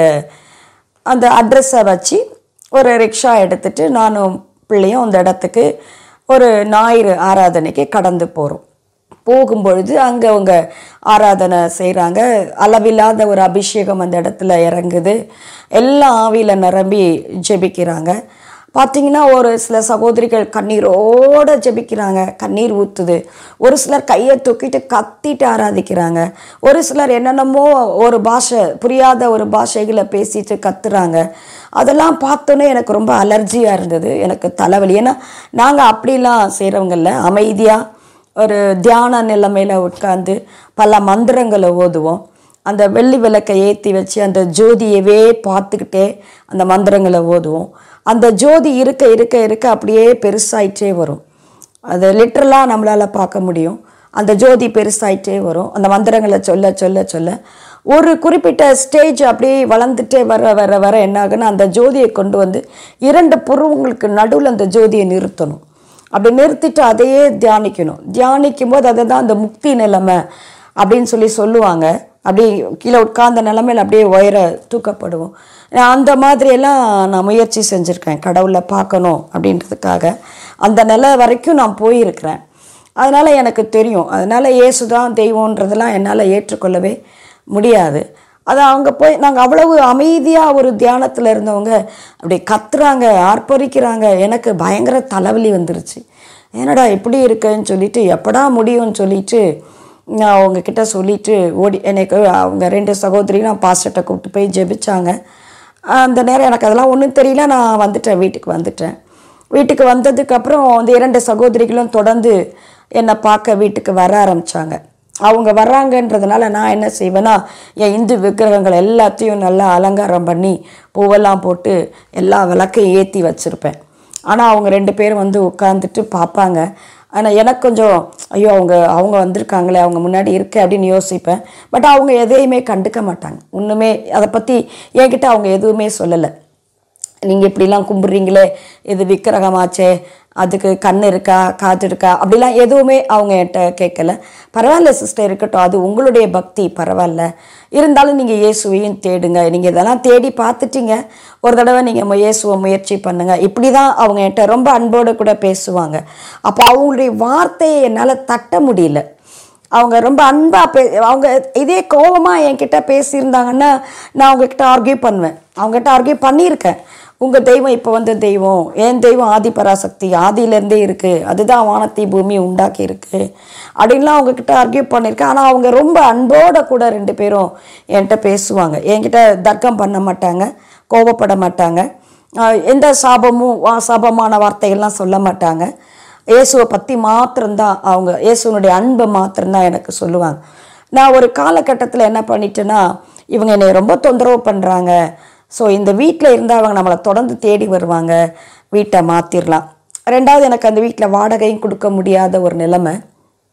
அந்த அட்ரஸை வச்சு ஒரு ரிக்ஷா எடுத்துகிட்டு நானும் பிள்ளையும் அந்த இடத்துக்கு ஒரு ஞாயிறு ஆராதனைக்கு கடந்து போகிறோம். போகும்பொழுது அங்கே அவங்க ஆராதனை செய்கிறாங்க. அளவில்லாத ஒரு அபிஷேகம் அந்த இடத்துல இறங்குது. எல்லாம் ஆவியில் நிரம்பி ஜெபிக்கிறாங்க. பார்த்திங்கன்னா ஒரு சில சகோதரிகள் கண்ணீரோடு ஜெபிக்கிறாங்க, கண்ணீர் ஊற்றுது. ஒரு சிலர் கையை தூக்கிட்டு கத்திட்டு ஆராதிக்கிறாங்க. ஒரு சிலர் என்னென்னமோ ஒரு பாஷை, புரியாத ஒரு பாஷைகளை பேசிட்டு கத்துறாங்க. அதெல்லாம் பார்த்தோன்னே எனக்கு ரொம்ப அலர்ஜியாக இருந்தது, எனக்கு தலைவலி. ஏன்னா நாங்கள் அப்படிலாம் செய்கிறவங்கள அமைதியாக ஒரு தியான நிலைமையில் உட்காந்து பல மந்திரங்களை ஓதுவோம். அந்த வெள்ளி விளக்கை ஏற்றி வச்சு அந்த ஜோதியவே பார்த்துக்கிட்டே அந்த மந்திரங்களை ஓதுவோம். அந்த ஜோதி இருக்க இருக்க இருக்க அப்படியே பெருசாயிட்டே வரும். அது லிட்ரலாக நம்மளால் பார்க்க முடியும். அந்த ஜோதி பெருசாயிட்டே வரும். அந்த மந்திரங்களை சொல்ல சொல்ல சொல்ல ஒரு குறிப்பிட்ட ஸ்டேஜ் அப்படியே வளர்ந்துட்டே வர வர வர என்ன ஆகுன்னா, அந்த ஜோதியை கொண்டு வந்து இரண்டு புருவங்களுக்கு நடுவில் அந்த ஜோதியை நிறுத்தணும். அப்படி நிறுத்திட்டு அதையே தியானிக்கணும். தியானிக்கும் போது அதை தான் அந்த முக்தி நிலைமை அப்படின்னு சொல்லி சொல்லுவாங்க. அப்படி கீழே உட்கார்ந்த நிலைமையில் அப்படியே உயர தூக்கப்படுவோம். அந்த மாதிரியெல்லாம் நான் முயற்சி செஞ்சுருக்கேன், கடவுளை பார்க்கணும் அப்படின்றதுக்காக. அந்த நிலை வரைக்கும் நான் போயிருக்கிறேன். அதனால் எனக்கு தெரியும். அதனால் இயேசு தான் தெய்வன்றதெல்லாம் என்னால் ஏற்றுக்கொள்ளவே முடியாது. அது அவங்க போய் நாங்கள் அவ்வளவு அமைதியாக ஒரு தியானத்தில் இருந்தவங்க அப்படி கத்துறாங்க, ஆர்ப்பரிக்கிறாங்க. எனக்கு பயங்கர தலைவலி வந்துருச்சு. என்னடா இப்படி இருக்குன்னு சொல்லிட்டு, எப்படா முடியும்னு சொல்லிட்டு நான் அவங்கக்கிட்ட சொல்லிவிட்டு ஓடி, எனக்கு அவங்க ரெண்டு சகோதரியும் பாஸ்டர்கிட்ட கூப்பிட்டு போய் ஜெபிச்சாங்க. அந்த நேரம் எனக்கு அதெல்லாம் ஒன்றும் தெரியல. நான் வந்துட்டேன், வீட்டுக்கு வந்துட்டேன். வீட்டுக்கு வந்ததுக்கப்புறம் அந்த இரண்டு சகோதரிகளும் தொடர்ந்து என்னை பார்க்க வீட்டுக்கு வர ஆரம்பித்தாங்க. அவங்க வர்றாங்கன்றதுனால நான் என்ன செய்வேன்னா, என் இந்து விக்கிரகங்கள் எல்லாத்தையும் நல்லா அலங்காரம் பண்ணி பூவெல்லாம் போட்டு எல்லா விளக்கையும் ஏற்றி வச்சுருப்பேன். ஆனால் அவங்க ரெண்டு பேரும் வந்து உட்காந்துட்டு பார்ப்பாங்க. ஆனால் எனக்கு கொஞ்சம் ஐயோ அவங்க அவங்க வந்திருக்காங்களே, அவங்க முன்னாடி இருக்க அப்படின்னு யோசிப்பேன். பட் அவங்க எதையுமே கண்டுக்க மாட்டாங்க. ஒன்றுமே அதை பற்றி என்கிட்ட அவங்க எதுவுமே சொல்லலை. நீங்கள் இப்படிலாம் கும்பிட்றீங்களே, இது விக்கிரகமாச்சே, அதுக்கு கண் இருக்கா, காது இருக்கா, அப்படிலாம் எதுவுமே அவங்க என்கிட்ட கேட்கல. பரவாயில்ல சிஸ்டர், இருக்கட்டும், அது உங்களுடைய பக்தி, பரவாயில்ல, இருந்தாலும் நீங்கள் இயேசுவையும் தேடுங்க, நீங்கள் இதெல்லாம் தேடி பார்த்துட்டீங்க, ஒரு தடவை நீங்கள் இயேசுவை முயற்சி பண்ணுங்கள், இப்படி தான் அவங்க என்கிட்ட ரொம்ப அன்போடு கூட பேசுவாங்க. அப்போ அவங்களுடைய வார்த்தையை என்னால் தட்ட முடியல. அவங்க ரொம்ப அன்பாக பே அவங்க இதே கோபமாக என்கிட்ட பேசியிருந்தாங்கன்னா நான் அவங்கக்கிட்ட ஆர்கியூ பண்ணுவேன். அவங்ககிட்ட ஆர்கியூ பண்ணியிருக்கேன். உங்கள் தெய்வம் இப்போ வந்த தெய்வம், என் தெய்வம் ஆதிபராசக்தி, ஆதியிலேருந்தே இருக்குது, அதுதான் வானத்தை பூமி உண்டாக்கி இருக்குது அப்படின்லாம் அவங்கக்கிட்ட ஆர்கியூ பண்ணியிருக்கேன். ஆனால் அவங்க ரொம்ப அன்போடு கூட ரெண்டு பேரும் என்கிட்ட பேசுவாங்க. என்கிட்ட தர்க்கம் பண்ண மாட்டாங்க, கோபப்பட மாட்டாங்க, எந்த சாபமும் சாபமான வார்த்தைகள்லாம் சொல்ல மாட்டாங்க. இயேசுவை பற்றி மாத்திரம்தான் அவங்க, இயேசுனுடைய அன்பை மாத்திரம்தான் எனக்கு சொல்லுவாங்க. நான் ஒரு காலகட்டத்தில் என்ன பண்ணிட்டேன்னா, இவங்க என்னை ரொம்ப தொந்தரவு பண்ணுறாங்க, ஸோ இந்த வீட்டில் இருந்தால் அவங்க நம்மளை தொடர்ந்து தேடி வருவாங்க, வீட்டை மாற்றிடலாம். ரெண்டாவது, எனக்கு அந்த வீட்டில் வாடகையும் கொடுக்க முடியாத ஒரு நிலைமை.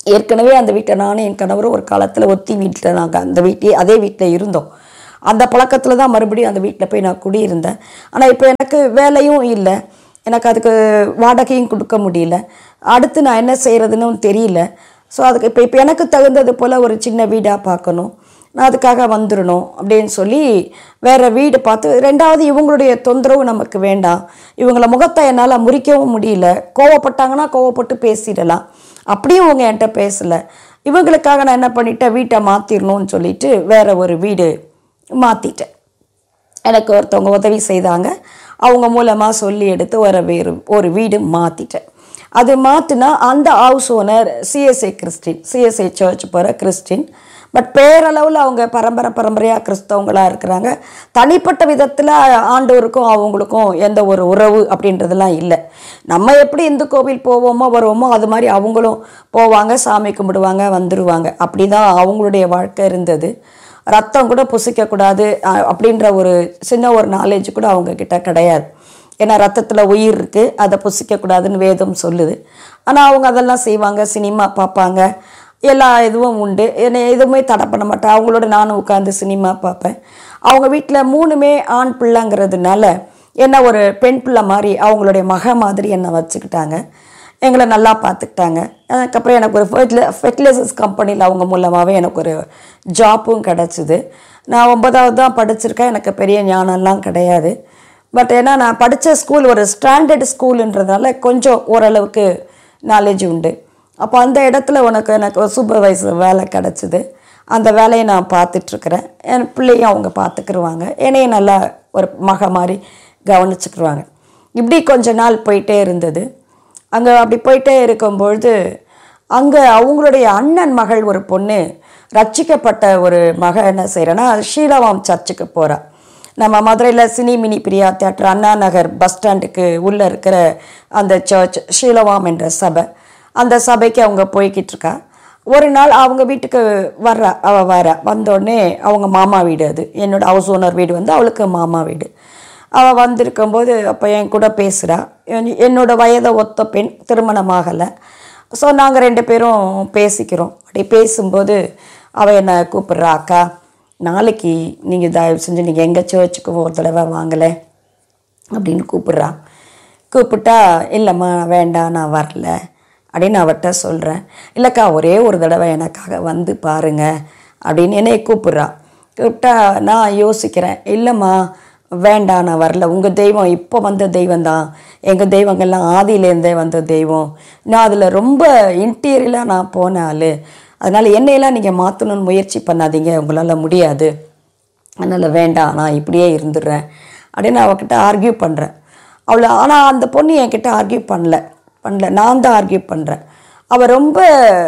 ஏற்கனவே அந்த வீட்டை நானும் என் கணவரும் ஒரு காலத்தில் ஒத்தி வீட்டில் நாங்கள் அந்த வீட்டிலே அதே வீட்டில் இருந்தோம். அந்த பழக்கத்தில் தான் மறுபடியும் அந்த வீட்டில் போய் நான் குடியிருந்தேன். ஆனால் இப்போ எனக்கு வேலையும் இல்லை, எனக்கு அதுக்கு வாடகையும் கொடுக்க முடியல, அடுத்து நான் என்ன செய்கிறதுன்னு தெரியல. ஸோ அதுக்கு இப்போ இப்போ எனக்கு தகுந்தது போல் ஒரு சின்ன வீடாக பார்க்கணும், நான் அதுக்காக வந்துடணும் அப்படின்னு சொல்லி வேறு வீடு பார்த்து, ரெண்டாவது இவங்களுடைய தொந்தரவு நமக்கு வேண்டாம், இவங்கள முகத்தை என்னால் முறிக்கவும் முடியல, கோவப்பட்டாங்கன்னா கோவப்பட்டு பேசிடலாம், அப்படியும் இவங்க என்கிட்ட பேசலை. இவங்களுக்காக நான் என்ன பண்ணிட்டேன், வீட்டை மாற்றிடணும்னு சொல்லிட்டு வேறு ஒரு வீடு மாற்றிட்டேன். எனக்கு ஒருத்தவங்க உதவி செய்தாங்க, அவங்க மூலமாக சொல்லி எடுத்து ஒரு வேறு ஒரு வீடு மாற்றிட்டேன். அது மாற்றினா அந்த house owner CSI Christian, CSI church போகிற கிறிஸ்டின், பட் பேரளவில் அவங்க பரம்பரை பரம்பரையாக கிறிஸ்தவங்களாக இருக்கிறாங்க. தனிப்பட்ட விதத்தில் ஆண்டவருக்கும் அவங்களுக்கும் எந்த ஒரு உறவு அப்படின்றதெல்லாம் இல்லை. நம்ம எப்படி இந்து கோவில் போவோமோ வருவோமோ அது மாதிரி அவங்களும் போவாங்க, சாமி கும்பிடுவாங்க, வந்துடுவாங்க. அப்படி தான் அவங்களுடைய வாழ்க்கை இருந்தது. ரத்தம் கூட புசிக்கக்கூடாது அப்படின்ற ஒரு சின்ன ஒரு நாலேஜ் கூட அவங்கக்கிட்ட கிடையாது. ஏன்னா ரத்தத்தில் உயிர் இருக்குது, அதை புசிக்கக்கூடாதுன்னு வேதம் சொல்லுது. ஆனால் அவங்க அதெல்லாம் செய்வாங்க, சினிமா பார்ப்பாங்க, எல்லா இதுவும் உண்டு. என்னை எதுவுமே தடை பண்ண மாட்டேன், அவங்களோட நானும் உட்காந்து சினிமா பார்ப்பேன். அவங்க வீட்டில் மூணுமே ஆண் பிள்ளைங்கிறதுனால என்ன ஒரு பெண் பிள்ளை மாதிரி அவங்களுடைய மக மாதிரி என்னை வச்சுக்கிட்டாங்க, எங்களை நல்லா பார்த்துக்கிட்டாங்க. அதுக்கப்புறம் எனக்கு ஒரு ஃபெர்டில ஃபெர்டிலைசர்ஸ் கம்பெனியில் அவங்க மூலமாகவே எனக்கு ஒரு ஜாப்பும் கிடச்சிது. நான் ஒன்பதாவது தான் படிச்சிருக்கேன், எனக்கு பெரிய ஞானம்லாம் கிடையாது. பட் ஏன்னா நான் படித்த ஸ்கூல் ஒரு ஸ்டாண்டர்ட் ஸ்கூலுன்றதுனால கொஞ்சம் ஓரளவுக்கு நாலேஜ் உண்டு. அப்போ அந்த இடத்துல உனக்கு எனக்கு ஒரு சூப்பர்வைசர் வேலை கிடச்சிது. அந்த வேலையை நான் பார்த்துட்ருக்குறேன். என் பிள்ளையும் அவங்க பார்த்துக்கிருவாங்க, என்னையும் நல்லா ஒரு மக மாதிரி கவனிச்சுக்கிருவாங்க. இப்படி கொஞ்ச நாள் போயிட்டே இருந்தது. அங்கே அப்படி போயிட்டே இருக்கும்பொழுது அங்கே அவங்களுடைய அண்ணன் மகள் ஒரு பொண்ணு, ரட்சிக்கப்பட்ட ஒரு மக என்ன செய்கிறேன்னா ஷீலவாம் சர்ச்சுக்கு போகிறா. நம்ம மதுரையில் cine mini Priya theatre Anna Nagar bus ஸ்டாண்டுக்கு உள்ளே இருக்கிற அந்த சர்ச் ஷீலவாம் என்ற சபை, அந்த சபைக்கு அவங்க போய்கிட்டு இருக்கா. ஒரு நாள் அவங்க வீட்டுக்கு வர்றா, அவள் வர வந்தோடனே அவங்க மாமா வீடு, அது என்னோட ஹவுஸ் ஓனர் வீடு வந்து அவளுக்கு மாமா வீடு. அவள் வந்திருக்கும்போது அப்போ என் கூட பேசுகிறா. என்னோட வயதை ஒத்த பெண், திருமணமாகலை. ஸோ நாங்கள் ரெண்டு பேரும் பேசிக்கிறோம். அப்படி பேசும்போது அவள் என்னை கூப்பிட்றா, அக்கா நாளைக்கு நீங்கள் தயவு செஞ்சு நீங்கள் எங்கள் சர்ச்சுக்கு ஒரு தடவை வாங்கலை அப்படின்னு கூப்பிட்றா. கூப்பிட்டா இல்லைம்மா வேண்டாம் நான் வரல அப்படின்னு அவட்ட சொல்கிறேன். இல்லைக்கா ஒரே ஒரு தடவை எனக்காக வந்து பாருங்க அப்படின்னு என்னைய கூப்பிட்றா. கூப்பிட்டா நான் யோசிக்கிறேன், இல்லைம்மா வேண்டாம் நான் வரல, உங்கள் தெய்வம் இப்போ வந்த தெய்வம் தான், எங்கள் தெய்வங்கள்லாம் ஆதியிலேருந்தே வந்த தெய்வம், நான் அதில் ரொம்ப இன்டீரியலாக நான் போன ஆள், அதனால் என்னையெல்லாம் நீங்கள் மாற்றணும்னு முயற்சி பண்ணாதீங்க, உங்களால் முடியாது, அதனால் வேண்டாம் நான் இப்படியே இருந்துடுறேன் அப்படின்னு அவகிட்ட ஆர்கியூ பண்ணுறேன். அவளை ஆனால் அந்த பொண்ணு என்கிட்ட ஆர்கியூ பண்ணல பண்ணல நான் தான் ஆர்கியூ பண்ணுறேன். அவள் ரொம்ப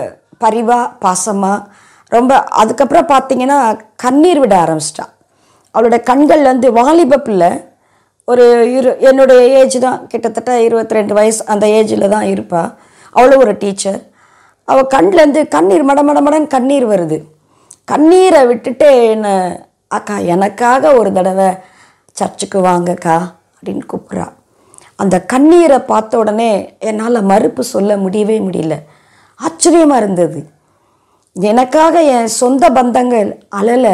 பரிவாக பாசமாக ரொம்ப, அதுக்கப்புறம் பார்த்திங்கன்னா கண்ணீர் விட ஆரம்பிச்சிட்டா. அவளோட கண்கள்லேருந்து, வாலிப பிள்ளை, ஒரு இரு என்னுடைய ஏஜ் தான், கிட்டத்தட்ட இருபத்தி ரெண்டு வயசு அந்த ஏஜில் தான் இருப்பாள். அவளும் ஒரு டீச்சர். அவள் கண்லேருந்து கண்ணீர் மட மட மடன்னு கண்ணீர் வருது. கண்ணீரை விட்டுட்டு என்ன, அக்கா எனக்காக ஒரு தடவை சர்ச்சுக்கு வாங்கக்கா அப்படின்னு கூப்பிட்றா. அந்த கண்ணீரை பார்த்த உடனே என்னால் மறுப்பு சொல்ல முடியவே முடியல. ஆச்சரியமாக இருந்தது. எனக்காக என் சொந்த பந்தங்கள் அழலை,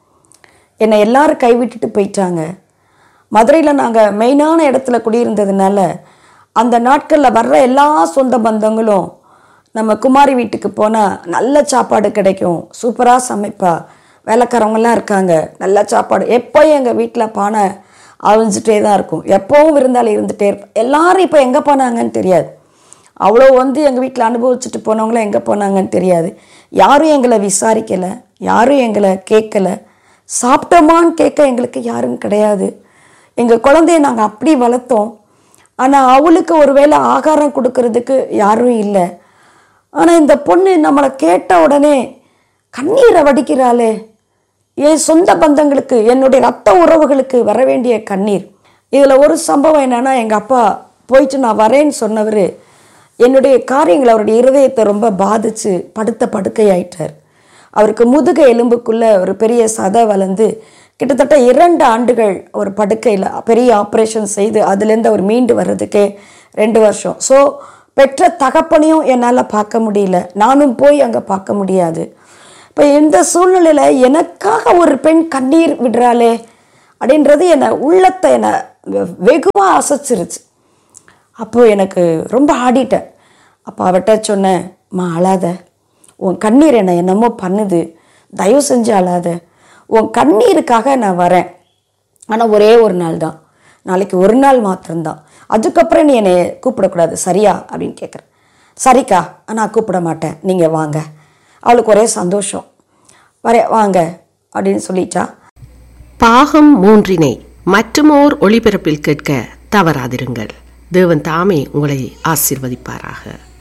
என்னை எல்லாரும் கைவிட்டுட்டு போயிட்டாங்க. மதுரையில் நாங்கள் மெயினான இடத்துல குடியிருந்ததுனால அந்த நாட்களில் வர்ற எல்லா சொந்த பந்தங்களும் நம்ம குமாரி வீட்டுக்கு போனால் நல்ல சாப்பாடு கிடைக்கும், சூப்பராக சமைப்பா, வேலைக்காரவங்களாம் இருக்காங்க, நல்ல சாப்பாடு, எப்போயும் எங்கள் வீட்டில் பானை அழிஞ்சிட்டே தான் இருக்கும், எப்போவும் விருந்தாளி இருந்துகிட்டே இருப்போம். எல்லோரும் இப்போ எங்கே போனாங்கன்னு தெரியாது. அவ்வளோ வந்து எங்கள் வீட்டில் அனுபவிச்சுட்டு போனவங்களாம் எங்கே போனாங்கன்னு தெரியாது. யாரும் எங்களை விசாரிக்கலை, யாரும் எங்களை கேட்கலை, சாப்பிட்டோமான்னு கேட்க எங்களுக்கு யாரும் கிடையாது. எங்கள் குழந்தைய நாங்கள் அப்படி வளர்த்தோம், ஆனால் அவளுக்கு ஒரு வேளை ஆகாரம் கொடுக்கறதுக்கு யாரும் இல்லை. ஆனால் இந்த பொண்ணு நம்மளை கேட்ட உடனே கண்ணீரை வடிக்கிறாளே, என் சொந்த பந்தங்களுக்கு, என்னுடைய ரத்த உறவுகளுக்கு வர வேண்டிய கண்ணீர். இதில் ஒரு சம்பவம் என்னென்னா, எங்கள் அப்பா போயிட்டு நான் வரேன்னு சொன்னவர் என்னுடைய காரியங்களை, அவருடைய இருதயத்தை ரொம்ப பாதித்து படுத்த படுக்கையாயிட்டார். அவருக்கு முதுகு எலும்புக்குள்ளே ஒரு பெரிய சதை வளர்ந்து கிட்டத்தட்ட இரண்டு ஆண்டுகள் ஒரு படுக்கையில் பெரிய ஆப்ரேஷன் செய்து அதுலேருந்து அவர் மீண்டு வர்றதுக்கே ரெண்டு வருஷம். ஸோ பெற்ற தகப்பனையும் என்னால் பார்க்க முடியல, நானும் போய் அங்கே பார்க்க முடியாது. இப்போ இந்த சூழ்நிலையில் எனக்காக ஒரு பெண் கண்ணீர் விடுறாளே அப்படின்றது என்னை உள்ளத்தை என்னை வெகுவாக அசைச்சிருச்சு. அப்போது எனக்கு ரொம்ப ஆடிட்டேன். அப்போ அவட்ட சொன்னேன், மா அழாத, உன் கண்ணீர் என்னை என்னமோ பண்ணுது, தயவு செஞ்சு அழாத, உன் கண்ணீருக்காக நான் வரேன், ஆனால் ஒரே ஒரு நாள் தான், நாளைக்கு ஒரு நாள் மாத்திரம்தான், அதுக்கப்புறம் நீ என்னை கூப்பிடக்கூடாது சரியா அப்படின்னு கேட்குறேன். சரிக்கா, நான் கூப்பிட மாட்டேன், நீங்கள் வாங்க. அவளுக்கு ஒரே சந்தோஷம், வர வாங்க அப்படின்னு சொல்லிட்டா. பாகம் மூன்றினை மற்றுமோர் ஒளிபரப்பில் கேட்க தவறாதிருங்கள். தேவன் தாமே உங்களை ஆசீர்வதிப்பாராக.